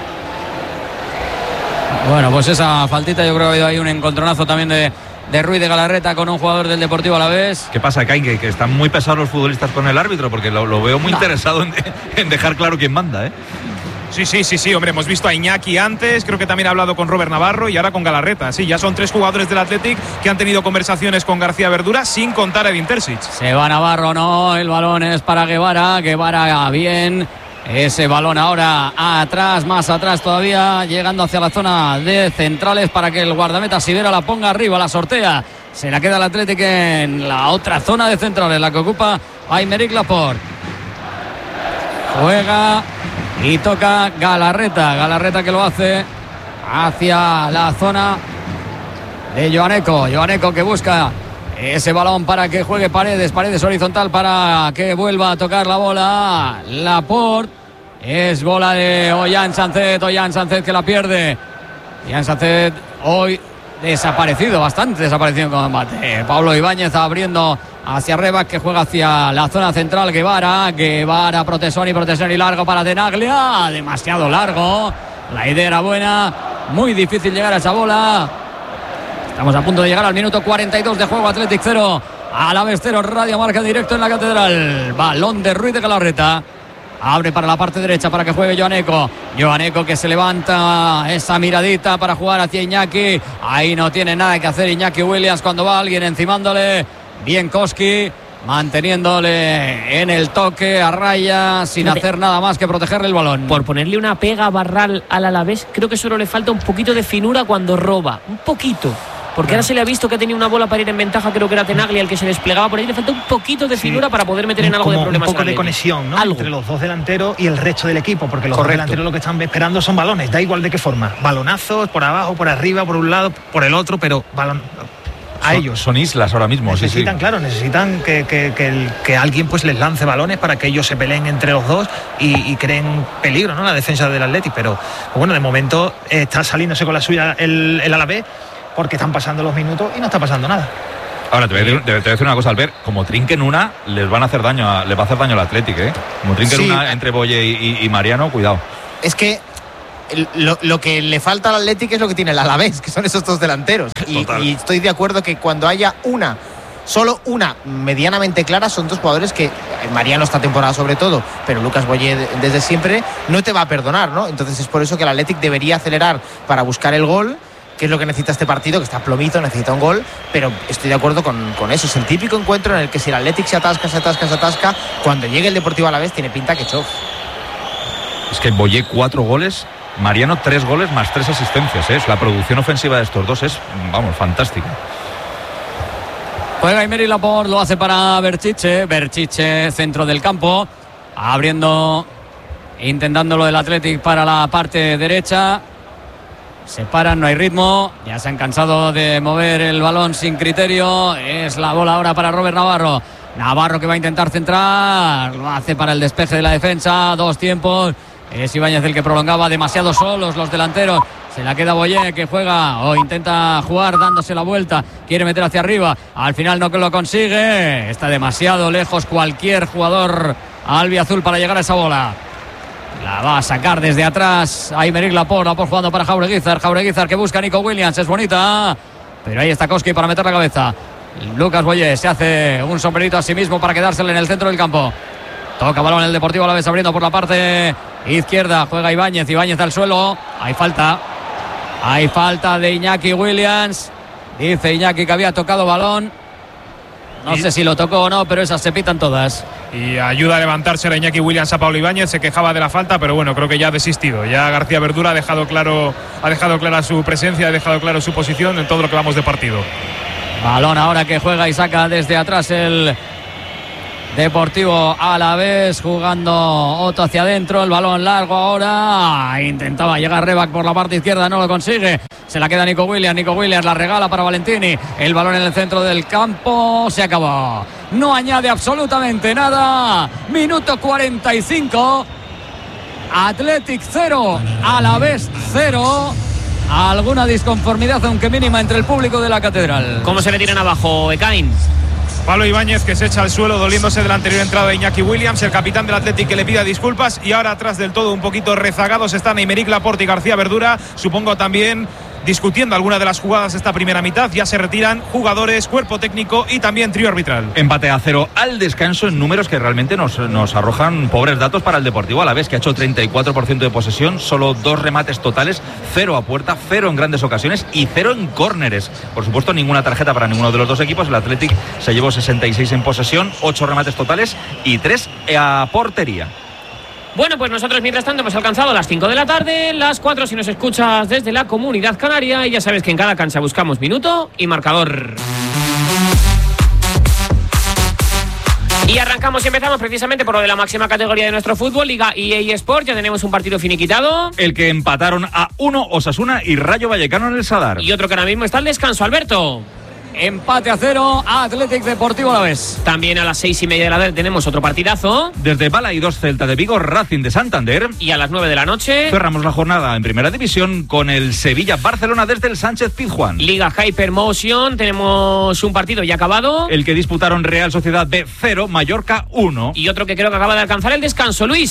Bueno, pues esa faltita, yo creo que ha habido ahí un encontronazo también de, de Ruiz de Galarreta con un jugador del Deportivo Alavés. ¿Qué pasa, Kai? Que, que están muy pesados los futbolistas con el árbitro, porque lo, lo veo muy no. interesado en, en dejar claro quién manda, ¿eh? Sí, sí, sí, sí, hombre, hemos visto a Iñaki antes, creo que también ha hablado con Robert Navarro y ahora con Galarreta. Sí, ya son tres jugadores del Athletic que han tenido conversaciones con García Verdura, sin contar a Edin Terzic. Se va Navarro, no, el balón es para Guevara, Guevara bien. Ese balón ahora atrás, más atrás todavía, llegando hacia la zona de centrales para que el guardameta Sivera la ponga arriba, la sortea. Se la queda el Athletic en la otra zona de centrales, la que ocupa Aymeric Laporte. Juega y toca Galarreta. Galarreta que lo hace hacia la zona de Joaneco. Joaneco que busca ese balón para que juegue Paredes. Paredes horizontal para que vuelva a tocar la bola Laporte. Es bola de Ollán Sánchez. Ollán Sánchez que la pierde. Ollán Sánchez hoy desaparecido, bastante desaparecido en combate. Pablo Ibáñez abriendo hacia Rebas, que juega hacia la zona central. Guevara, Guevara, Protesoni, Protesoni largo para Tenaglia. Demasiado largo. La idea era buena. Muy difícil llegar a esa bola. Estamos a punto de llegar al minuto cuarenta y dos de juego. Athletic cero, Alavés cero. Radio Marca directo en la Catedral. Balón de Ruiz de Galarreta. Abre para la parte derecha para que juegue Joaneco. Joaneco que se levanta esa miradita para jugar hacia Iñaki. Ahí no tiene nada que hacer Iñaki Williams cuando va alguien encimándole. Bien Koski. manteniéndole en el toque a raya sin Fíjate, hacer nada más que protegerle el balón. Por ponerle una pega a Barral al Alavés, creo que solo le falta un poquito de finura cuando roba, un poquito. Porque ahora se le ha visto que tenía una bola para ir en ventaja, creo que era Tenaglia el que se desplegaba por ahí, le falta un poquito de finura sí, para poder meter en algo como de problemas. Un poco de conexión, ¿no? Entre los dos delanteros y el resto del equipo, porque los Correcto. dos delanteros lo que están esperando son balones, da igual de qué forma, balonazos por abajo, por arriba, por un lado, por el otro, pero balón a son, ellos. Son islas ahora mismo, necesitan, sí, sí. claro, necesitan que, que, que, el, que alguien pues les lance balones para que ellos se peleen entre los dos y, y creen peligro, ¿no? La defensa del Atleti, pero bueno, de momento eh, está saliéndose con la suya el, el Alavés, porque están pasando los minutos y no está pasando nada. Ahora te voy a decir, te voy a decir una cosa, Albert, como trinquen una, les van a hacer daño, a, les va a hacer daño al Athletic, ¿eh? Como trinquen sí. una entre Boye y, y, y Mariano, cuidado. Es que lo, lo que le falta al Athletic es lo que tiene el Alavés, que son esos dos delanteros. Y, y estoy de acuerdo que cuando haya una, solo una medianamente clara, son dos jugadores que Mariano esta temporada sobre todo, pero Lucas Boye desde siempre no te va a perdonar, ¿no? Entonces es por eso que el Athletic debería acelerar para buscar el gol, que es lo que necesita este partido, que está plomito, necesita un gol, pero estoy de acuerdo con, con eso. Es el típico encuentro en el que si el Athletic se atasca, se atasca, se atasca, cuando llegue el Deportivo Alavés tiene pinta que chof. Es que Boye cuatro goles, Mariano tres goles más tres asistencias, ¿eh? La producción ofensiva de estos dos es, vamos, fantástica. Juega Aymeric Laporte, lo hace para Berchiche, Berchiche centro del campo, abriendo, intentándolo del Athletic para la parte derecha. Se paran, no hay ritmo, ya se han cansado de mover el balón sin criterio. Es la bola ahora para Robert Navarro. Navarro que va a intentar centrar, lo hace para el despeje de la defensa, dos tiempos. Es Ibáñez el que prolongaba, demasiado solos los delanteros. Se la queda Boye, que juega o intenta jugar dándose la vuelta, quiere meter hacia arriba, al final no que lo consigue. Está demasiado lejos cualquier jugador albiazul para llegar a esa bola. La va a sacar desde atrás Aymeric Laporte, Laporte jugando para Jaureguizar, Jaureguizar que busca a Nico Williams, es bonita, pero ahí está Koski para meter la cabeza. Lucas Boye se hace un sombrerito a sí mismo para quedársele en el centro del campo. Toca balón el Deportivo Alavés abriendo por la parte izquierda, juega Ibáñez, Ibáñez al suelo, hay falta, hay falta de Iñaki Williams, dice Iñaki que había tocado balón. No sé si lo tocó o no, pero esas se pitan todas. Y ayuda a levantarse a Iñaki Williams a Pablo Ibáñez, se quejaba de la falta, pero bueno, creo que ya ha desistido. Ya García Verdura ha dejado claro, ha dejado clara su presencia, ha dejado claro su posición en todo lo que vamos de partido. Balón ahora que juega y saca desde atrás el Deportivo Alavés, jugando Otto hacia adentro, el balón largo ahora, intentaba llegar Rebac por la parte izquierda, no lo consigue, se la queda Nico Williams, Nico Williams la regala para Valentini, el balón en el centro del campo, se acabó, no añade absolutamente nada, minuto cuarenta y cinco, Athletic cero, Alavés cero. Alguna disconformidad, aunque mínima, entre el público de la Catedral. ¿Cómo se le tiran abajo, Ekain? Pablo Ibáñez que se echa al suelo doliéndose de la anterior entrada de Iñaki Williams, el capitán del Athletic que le pida disculpas, y ahora atrás del todo un poquito rezagados están Aymeric Laporte y García Verdura, supongo también discutiendo alguna de las jugadas de esta primera mitad. Ya se retiran jugadores, cuerpo técnico y también trío arbitral. Empate a cero al descanso en números que realmente nos, nos arrojan pobres datos para el Deportivo Alavés, que ha hecho treinta y cuatro por ciento de posesión, solo dos remates totales, cero a puerta, cero en grandes ocasiones y cero en córneres. Por supuesto, ninguna tarjeta para ninguno de los dos equipos. El Athletic se llevó sesenta y seis en posesión, ocho remates totales y tres a portería. Bueno, pues nosotros mientras tanto hemos alcanzado las cinco de la tarde, las cuatro si nos escuchas desde la Comunidad Canaria, y ya sabes que en cada cancha buscamos minuto y marcador. Y arrancamos y empezamos precisamente por lo de la máxima categoría de nuestro fútbol, Liga E A Sport. Ya tenemos un partido finiquitado. El que empataron a uno Osasuna y Rayo Vallecano en el Sadar. Y otro que ahora mismo está al descanso, Alberto. Empate a cero, Athletic Deportivo Alavés. También a las seis y media de la tarde tenemos otro partidazo. Desde Bala y dos Celta de Vigo, Racing de Santander. Y a las nueve de la noche cerramos la jornada en Primera División con el Sevilla-Barcelona desde el Sánchez Pizjuán. Liga Hypermotion, tenemos un partido ya acabado. El que disputaron Real Sociedad B cero, Mallorca uno. Y otro que creo que acaba de alcanzar el descanso, Luis.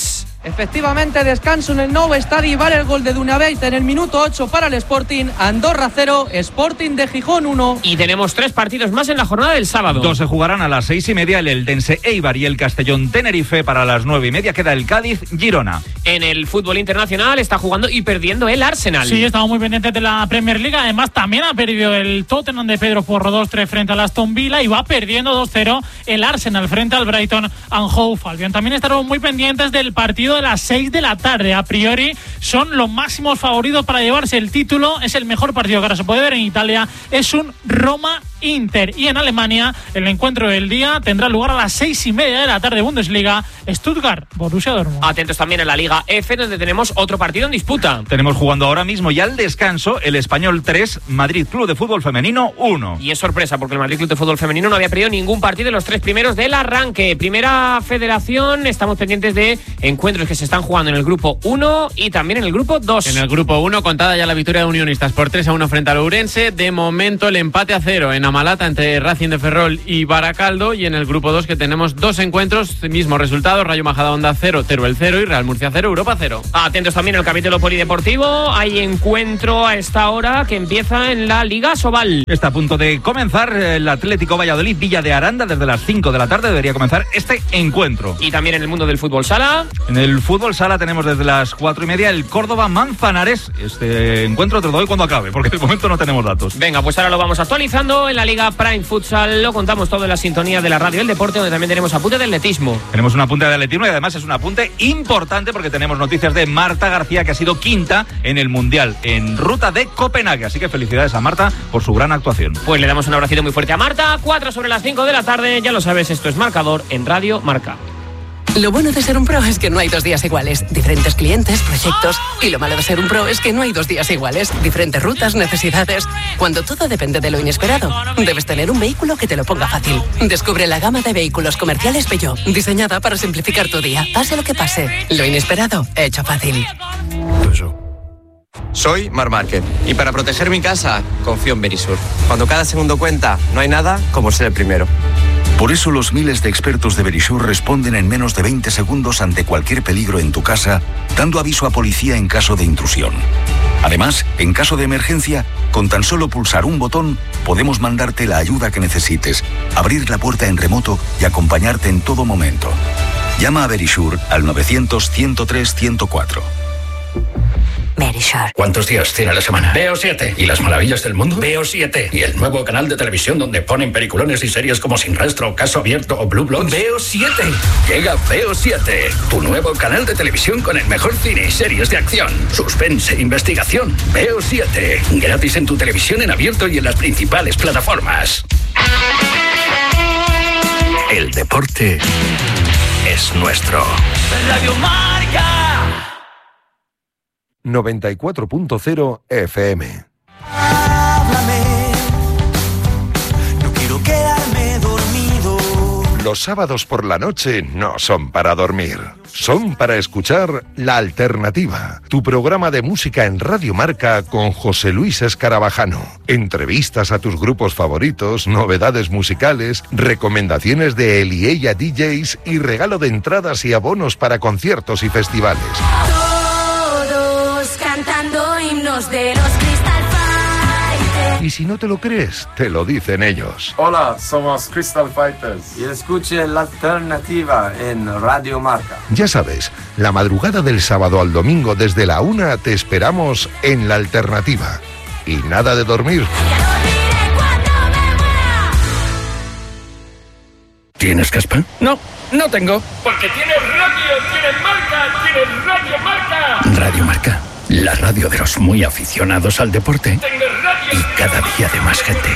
Efectivamente, descanso en el Nou Estadi, vale el gol de Dunaveit en el minuto ocho para el Sporting, Andorra cero, Sporting de Gijón uno. Y tenemos tres partidos más en la jornada del sábado. Dos se jugarán a las seis y media, el Eldense Eibar y el Castellón Tenerife. Para las nueve y media queda el Cádiz Girona. En el fútbol internacional está jugando y perdiendo el Arsenal. Sí, estamos muy pendientes de la Premier League. Además, también ha perdido el Tottenham de Pedro Porro dos tres frente al Aston Villa y va perdiendo dos cero el Arsenal frente al Brighton and Hove Albion. También estaremos muy pendientes del partido de las seis de la tarde. A priori son los máximos favoritos para llevarse el título. Es el mejor partido que ahora se puede ver en Italia. Es un Roma-Inter. Y en Alemania el encuentro del día tendrá lugar a las seis y media de la tarde. Bundesliga, Stuttgart-Borussia Dortmund. Atentos también en la Liga F, donde tenemos otro partido en disputa. Tenemos jugando ahora mismo y al descanso el Español tres, Madrid Club de Fútbol Femenino uno. Y es sorpresa porque el Madrid Club de Fútbol Femenino no había perdido ningún partido en los tres primeros del arranque. Primera Federación, estamos pendientes de encuentros que se están jugando en el grupo uno y también en el grupo dos. En el grupo uno, contada ya la victoria de Unionistas por tres a uno frente al Ourense. De momento el empate a cero en Amalata entre Racing de Ferrol y Baracaldo. Y en el grupo dos que tenemos dos encuentros, mismo resultado, Rayo Majadahonda cero, Teruel cero y Real Murcia cero, Europa cero. Atentos también al capítulo polideportivo. Hay encuentro a esta hora que empieza en la Liga Sobal. Está a punto de comenzar el Atlético Valladolid Villa de Aranda. Desde las cinco de la tarde debería comenzar este encuentro. Y también en el mundo del fútbol sala. En el fútbol sala tenemos desde las cuatro y media el Córdoba Manzanares. Este encuentro te lo doy cuando acabe, porque de momento no tenemos datos. Venga, pues ahora lo vamos actualizando. En la Liga Prime Futsal lo contamos todo en la sintonía de la radio del deporte, donde también tenemos apunte del atletismo. Tenemos un apunte de atletismo y además es un apunte importante porque tenemos noticias de Marta García, que ha sido quinta en el Mundial en ruta de Copenhague. Así que felicidades a Marta por su gran actuación. Pues le damos un abracito muy fuerte a Marta. Cuatro sobre las cinco de la tarde. Ya lo sabes, esto es Marcador en Radio Marca. Lo bueno de ser un pro es que no hay dos días iguales. Diferentes clientes, proyectos. Y lo malo de ser un pro es que no hay dos días iguales. Diferentes rutas, necesidades. Cuando todo depende de lo inesperado, debes tener un vehículo que te lo ponga fácil. Descubre la gama de vehículos comerciales Peugeot, diseñada para simplificar tu día. Pase lo que pase, lo inesperado, hecho fácil. Soy Marc Márquez y para proteger mi casa, confío en Verisur. Cuando cada segundo cuenta, no hay nada como ser el primero. Por eso los miles de expertos de Verisur responden en menos de veinte segundos ante cualquier peligro en tu casa, dando aviso a policía en caso de intrusión. Además, en caso de emergencia, con tan solo pulsar un botón, podemos mandarte la ayuda que necesites, abrir la puerta en remoto y acompañarte en todo momento. Llama a Verisur al novecientos, ciento tres, ciento cuatro. Verisur. ¿Cuántos días tiene la semana? Veo siete. ¿Y las maravillas del mundo? Veo siete. ¿Y el nuevo canal de televisión donde ponen peliculones y series como Sin Rastro, Caso Abierto o Blue Bloods? Veo siete. Llega Veo siete, tu nuevo canal de televisión con el mejor cine y series de acción, suspense e investigación. Veo siete. Gratis en tu televisión en abierto y en las principales plataformas. El deporte es nuestro. Radio Marca. noventa y cuatro punto cero F M. Háblame, no quiero quedarme dormido. Los sábados por la noche no son para dormir, son para escuchar La Alternativa, tu programa de música en Radio Marca con José Luis Escarabajano. Entrevistas a tus grupos favoritos, novedades musicales, recomendaciones de él y ella D Js y regalo de entradas y abonos para conciertos y festivales. Cantando himnos de los Crystal Fighters. Y si no te lo crees, te lo dicen ellos. Hola, somos Crystal Fighters y escuche La Alternativa en Radio Marca. Ya sabes, la madrugada del sábado al domingo desde la una te esperamos en La Alternativa. Y nada de dormir. ¿Tienes caspa? No, no tengo. Porque tienes radio, tienes marca, tienes Radio Marca. Radio Marca, la radio de los muy aficionados al deporte y cada día de más gente.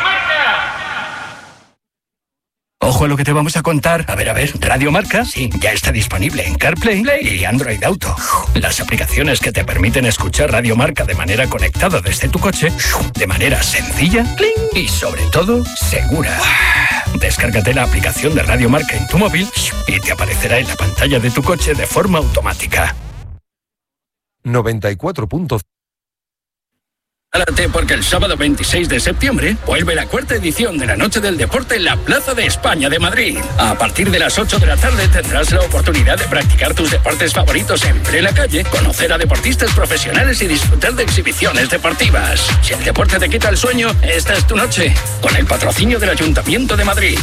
Ojo a lo que te vamos a contar. A ver, a ver, Radio Marca, sí, ya está disponible en CarPlay y Android Auto. Las aplicaciones que te permiten escuchar Radio Marca de manera conectada desde tu coche, de manera sencilla y sobre todo segura. Descárgate la aplicación de Radio Marca en tu móvil y te aparecerá en la pantalla de tu coche de forma automática. noventa y cuatro punto cero Prepárate porque el sábado veintiséis de septiembre vuelve la cuarta edición de la Noche del Deporte en la Plaza de España de Madrid. A partir de las ocho de la tarde tendrás la oportunidad de practicar tus deportes favoritos en plena calle, conocer a deportistas profesionales y disfrutar de exhibiciones deportivas. Si el deporte te quita el sueño, esta es tu noche, con el patrocinio del Ayuntamiento de Madrid.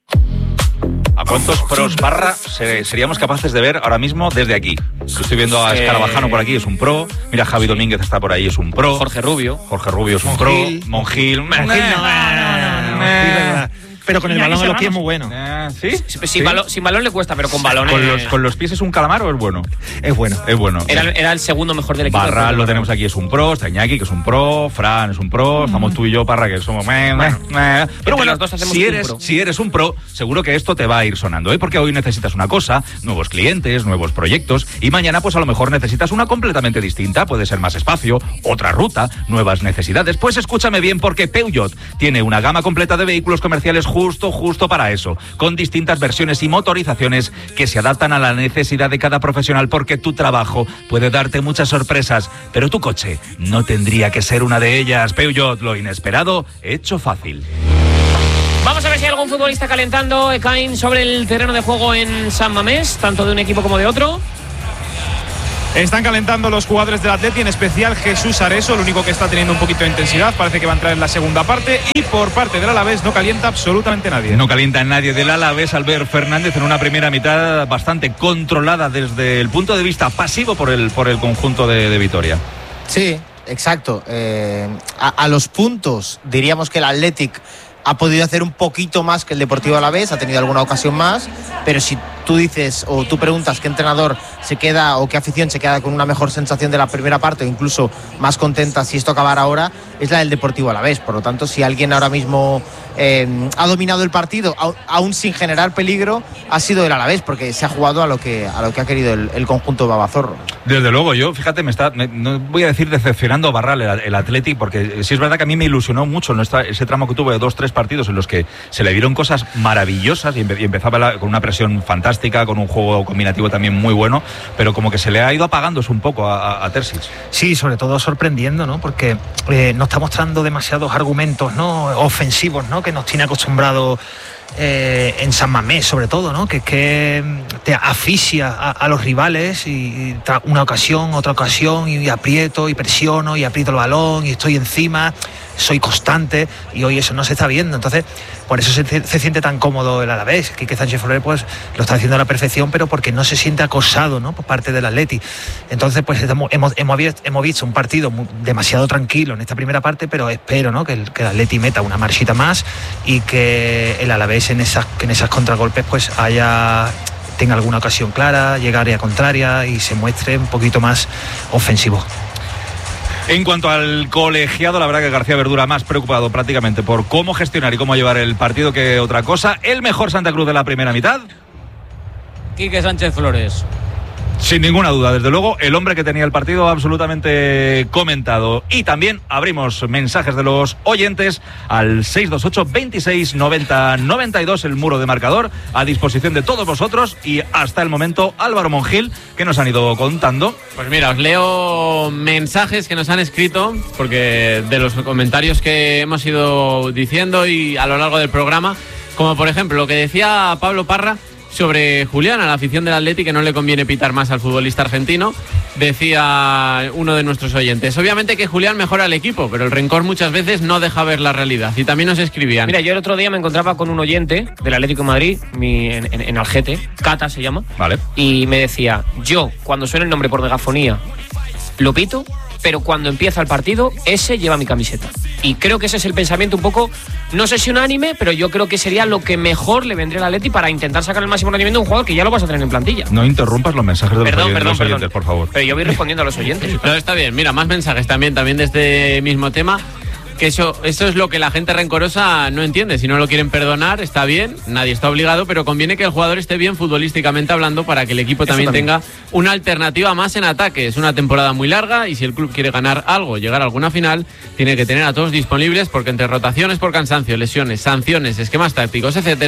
¿A cuántos pros barra seríamos capaces de ver ahora mismo desde aquí? Estoy viendo a Escarabajano por aquí, es un pro. Mira, Javi Domínguez está por ahí, es un pro. Jorge Rubio. Jorge Rubio es un pro. Monjil. Monjil no, no, no. Pero con el balón en los pies es muy bueno. Eh, ¿Sí? Sí, sí, sin, balón, sin balón le cuesta, pero con balón ¿Con es... los, ¿Con los pies es un calamar o es bueno? Es bueno. Es bueno. Era, era el segundo mejor del equipo. Barral lo tenemos aquí, es un pro. Está Iñaki, que es un pro. Fran es un pro. Mm. Estamos tú y yo, Parra, que somos... Meh, meh, meh. Pero bueno, los dos si, eres, pro. si eres un pro, seguro que esto te va a ir sonando, ¿eh? Porque hoy necesitas una cosa, nuevos clientes, nuevos proyectos, y mañana pues a lo mejor necesitas una completamente distinta. Puede ser más espacio, otra ruta, nuevas necesidades. Pues escúchame bien, porque Peugeot tiene una gama completa de vehículos comerciales justo, justo para eso, con distintas versiones y motorizaciones que se adaptan a la necesidad de cada profesional, porque tu trabajo puede darte muchas sorpresas, pero tu coche no tendría que ser una de ellas. Peugeot, lo inesperado hecho fácil. Vamos a ver si hay algún futbolista calentando, Ekain, sobre el terreno de juego en San Mamés, tanto de un equipo como de otro. Están calentando los jugadores del Atleti, en especial Jesús Areso, el único que está teniendo un poquito de intensidad, parece que va a entrar en la segunda parte, y por parte del Alavés no calienta absolutamente nadie. No calienta nadie del Alavés. Albert Fernández en una primera mitad bastante controlada desde el punto de vista pasivo por el, por el conjunto de, de Vitoria. Sí, exacto. Eh, a, a los puntos diríamos que el Athletic ha podido hacer un poquito más que el Deportivo Alavés, ha tenido alguna ocasión más, pero si tú dices o tú preguntas qué entrenador se queda o qué afición se queda con una mejor sensación de la primera parte o incluso más contenta si esto acabara ahora, es la del Deportivo Alavés. Por lo tanto, si alguien ahora mismo eh, ha dominado el partido aún sin generar peligro, ha sido el Alavés, porque se ha jugado a lo que, a lo que ha querido el, el conjunto babazorro. Desde luego, yo, fíjate, me está, me, no voy a decir decepcionando a Barral el, el Athletic, porque sí es verdad que a mí me ilusionó mucho ¿no? Esta, ese tramo que tuvo de dos, tres partidos en los que se le vieron cosas maravillosas y, empe, y empezaba la, con una presión fantástica, con un juego combinativo también muy bueno, pero como que se le ha ido apagándose un poco a, a, a Terzic. Sí, sobre todo sorprendiendo, ¿no? Porque eh, no está mostrando demasiados argumentos, ¿no? Ofensivos, ¿no? Que nos tiene acostumbrados eh, en San Mamés, sobre todo, ¿no? Que es que te asfixia a, a los rivales y, y una ocasión, otra ocasión, y, y aprieto y presiono y aprieto el balón y estoy encima, soy constante, y hoy eso no se está viendo. Entonces, por eso se, se siente tan cómodo el Alavés. Quique Sánchez Flores pues lo está haciendo a la perfección, pero porque no se siente acosado, ¿no? Por parte del Atleti. Entonces, pues hemos, hemos, hemos visto un partido muy, demasiado tranquilo en esta primera parte, pero espero, ¿no? que, el, que el Atleti meta una marchita más y que el Alavés en esas, en esas contragolpes pues haya tenga alguna ocasión clara, llegue a área contraria y se muestre un poquito más ofensivo. En cuanto al colegiado, la verdad que García Verdura más preocupado prácticamente por cómo gestionar y cómo llevar el partido que otra cosa. El mejor Santa Cruz de la primera mitad, Quique Sánchez Flores. Sin ninguna duda, desde luego, el hombre que tenía el partido absolutamente comentado. Y también abrimos mensajes de los oyentes al seis dos ocho, veintiséis, noventa, noventa y dos, el muro de marcador, a disposición de todos vosotros. Y hasta el momento, Álvaro Monjil, que nos han ido contando. Pues mira, os leo mensajes que nos han escrito, porque de los comentarios que hemos ido diciendo y a lo largo del programa, como por ejemplo lo que decía Pablo Parra sobre Julián, a la afición del Atleti, que no le conviene pitar más al futbolista argentino. Decía uno de nuestros oyentes, obviamente que Julián mejora el equipo, pero el rencor muchas veces no deja ver la realidad. Y también nos escribían. Mira, yo el otro día me encontraba con un oyente del Atlético de Madrid, mi, en, en, en Algete, Cata se llama, vale, y me decía, yo cuando suena el nombre por megafonía lo pito, pero cuando empieza el partido, ese lleva mi camiseta. Y creo que ese es el pensamiento un poco, no sé si unánime, pero yo creo que sería lo que mejor le vendría al Atleti para intentar sacar el máximo rendimiento de un jugador que ya lo vas a tener en plantilla. No interrumpas los mensajes de los, perdón, oyentes, perdón, los oyentes, perdón. por favor. Pero yo voy respondiendo a los oyentes. No, está bien. Mira, más mensajes también, también de este mismo tema. Que eso, eso es lo que la gente rencorosa no entiende. Si no lo quieren perdonar, está bien, nadie está obligado, pero conviene que el jugador esté bien futbolísticamente hablando para que el equipo también, también tenga una alternativa más en ataque. Es una temporada muy larga y si el club quiere ganar algo, llegar a alguna final, tiene que tener a todos disponibles, porque entre rotaciones por cansancio, lesiones, sanciones, esquemas tácticos, etcétera,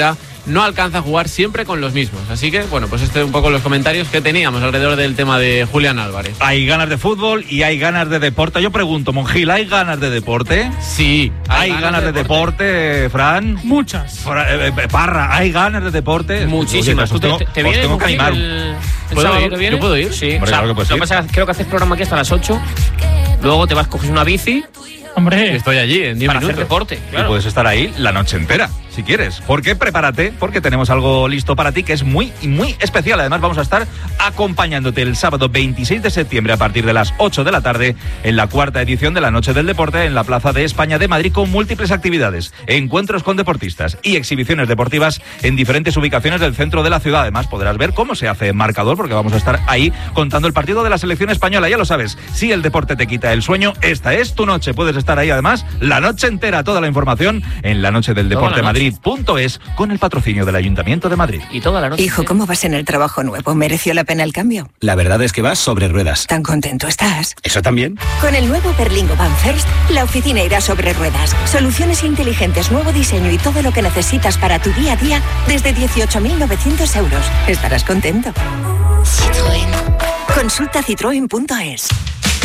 no alcanza a jugar siempre con los mismos. Así que, bueno, pues este es un poco los comentarios que teníamos alrededor del tema de Julián Álvarez. Hay ganas de fútbol y hay ganas de deporte. Yo pregunto, Monjil, ¿hay ganas de deporte? Sí. ¿Hay, ¿Hay ganas, ganas de deporte, deporte Fran? Muchas. Fra, eh, Parra, ¿hay ganas de deporte? Muchísimas. Oye, ¿Te, te, te viene tengo que animar. El, el ¿Puedo sábado ir? que viene? ¿Yo puedo ir? Sí. Hombre, O sea, claro que puedes lo ir. que pasa es que creo que haces programa aquí hasta las ocho. Luego te vas, coges una bici. Hombre, estoy allí en diez para minutos. hacer deporte. Y Claro. puedes estar ahí la noche entera, si quieres. Porque prepárate, porque tenemos algo listo para ti que es muy, muy especial. Además, vamos a estar acompañándote el sábado veintiséis de septiembre a partir de las ocho de la tarde en la cuarta edición de la Noche del Deporte en la Plaza de España de Madrid, con múltiples actividades, encuentros con deportistas y exhibiciones deportivas en diferentes ubicaciones del centro de la ciudad. Además, podrás ver cómo se hace marcador, porque vamos a estar ahí contando el partido de la selección española. Ya lo sabes, si el deporte te quita el sueño, esta es tu noche. Puedes estar ahí, además, la noche entera. Toda la información en la noche del deporte madrid punto es con el patrocinio del Ayuntamiento de Madrid. Y toda la noche. Hijo, ¿cómo vas en el trabajo nuevo? ¿Mereció la pena el cambio? La verdad es que vas sobre ruedas. ¿Tan contento estás? ¿Eso también? Con el nuevo Berlingo Van First, la oficina irá sobre ruedas. Soluciones inteligentes, nuevo diseño y todo lo que necesitas para tu día a día desde dieciocho mil novecientos euros. Estarás contento. Citroën. Consulta citroen punto es.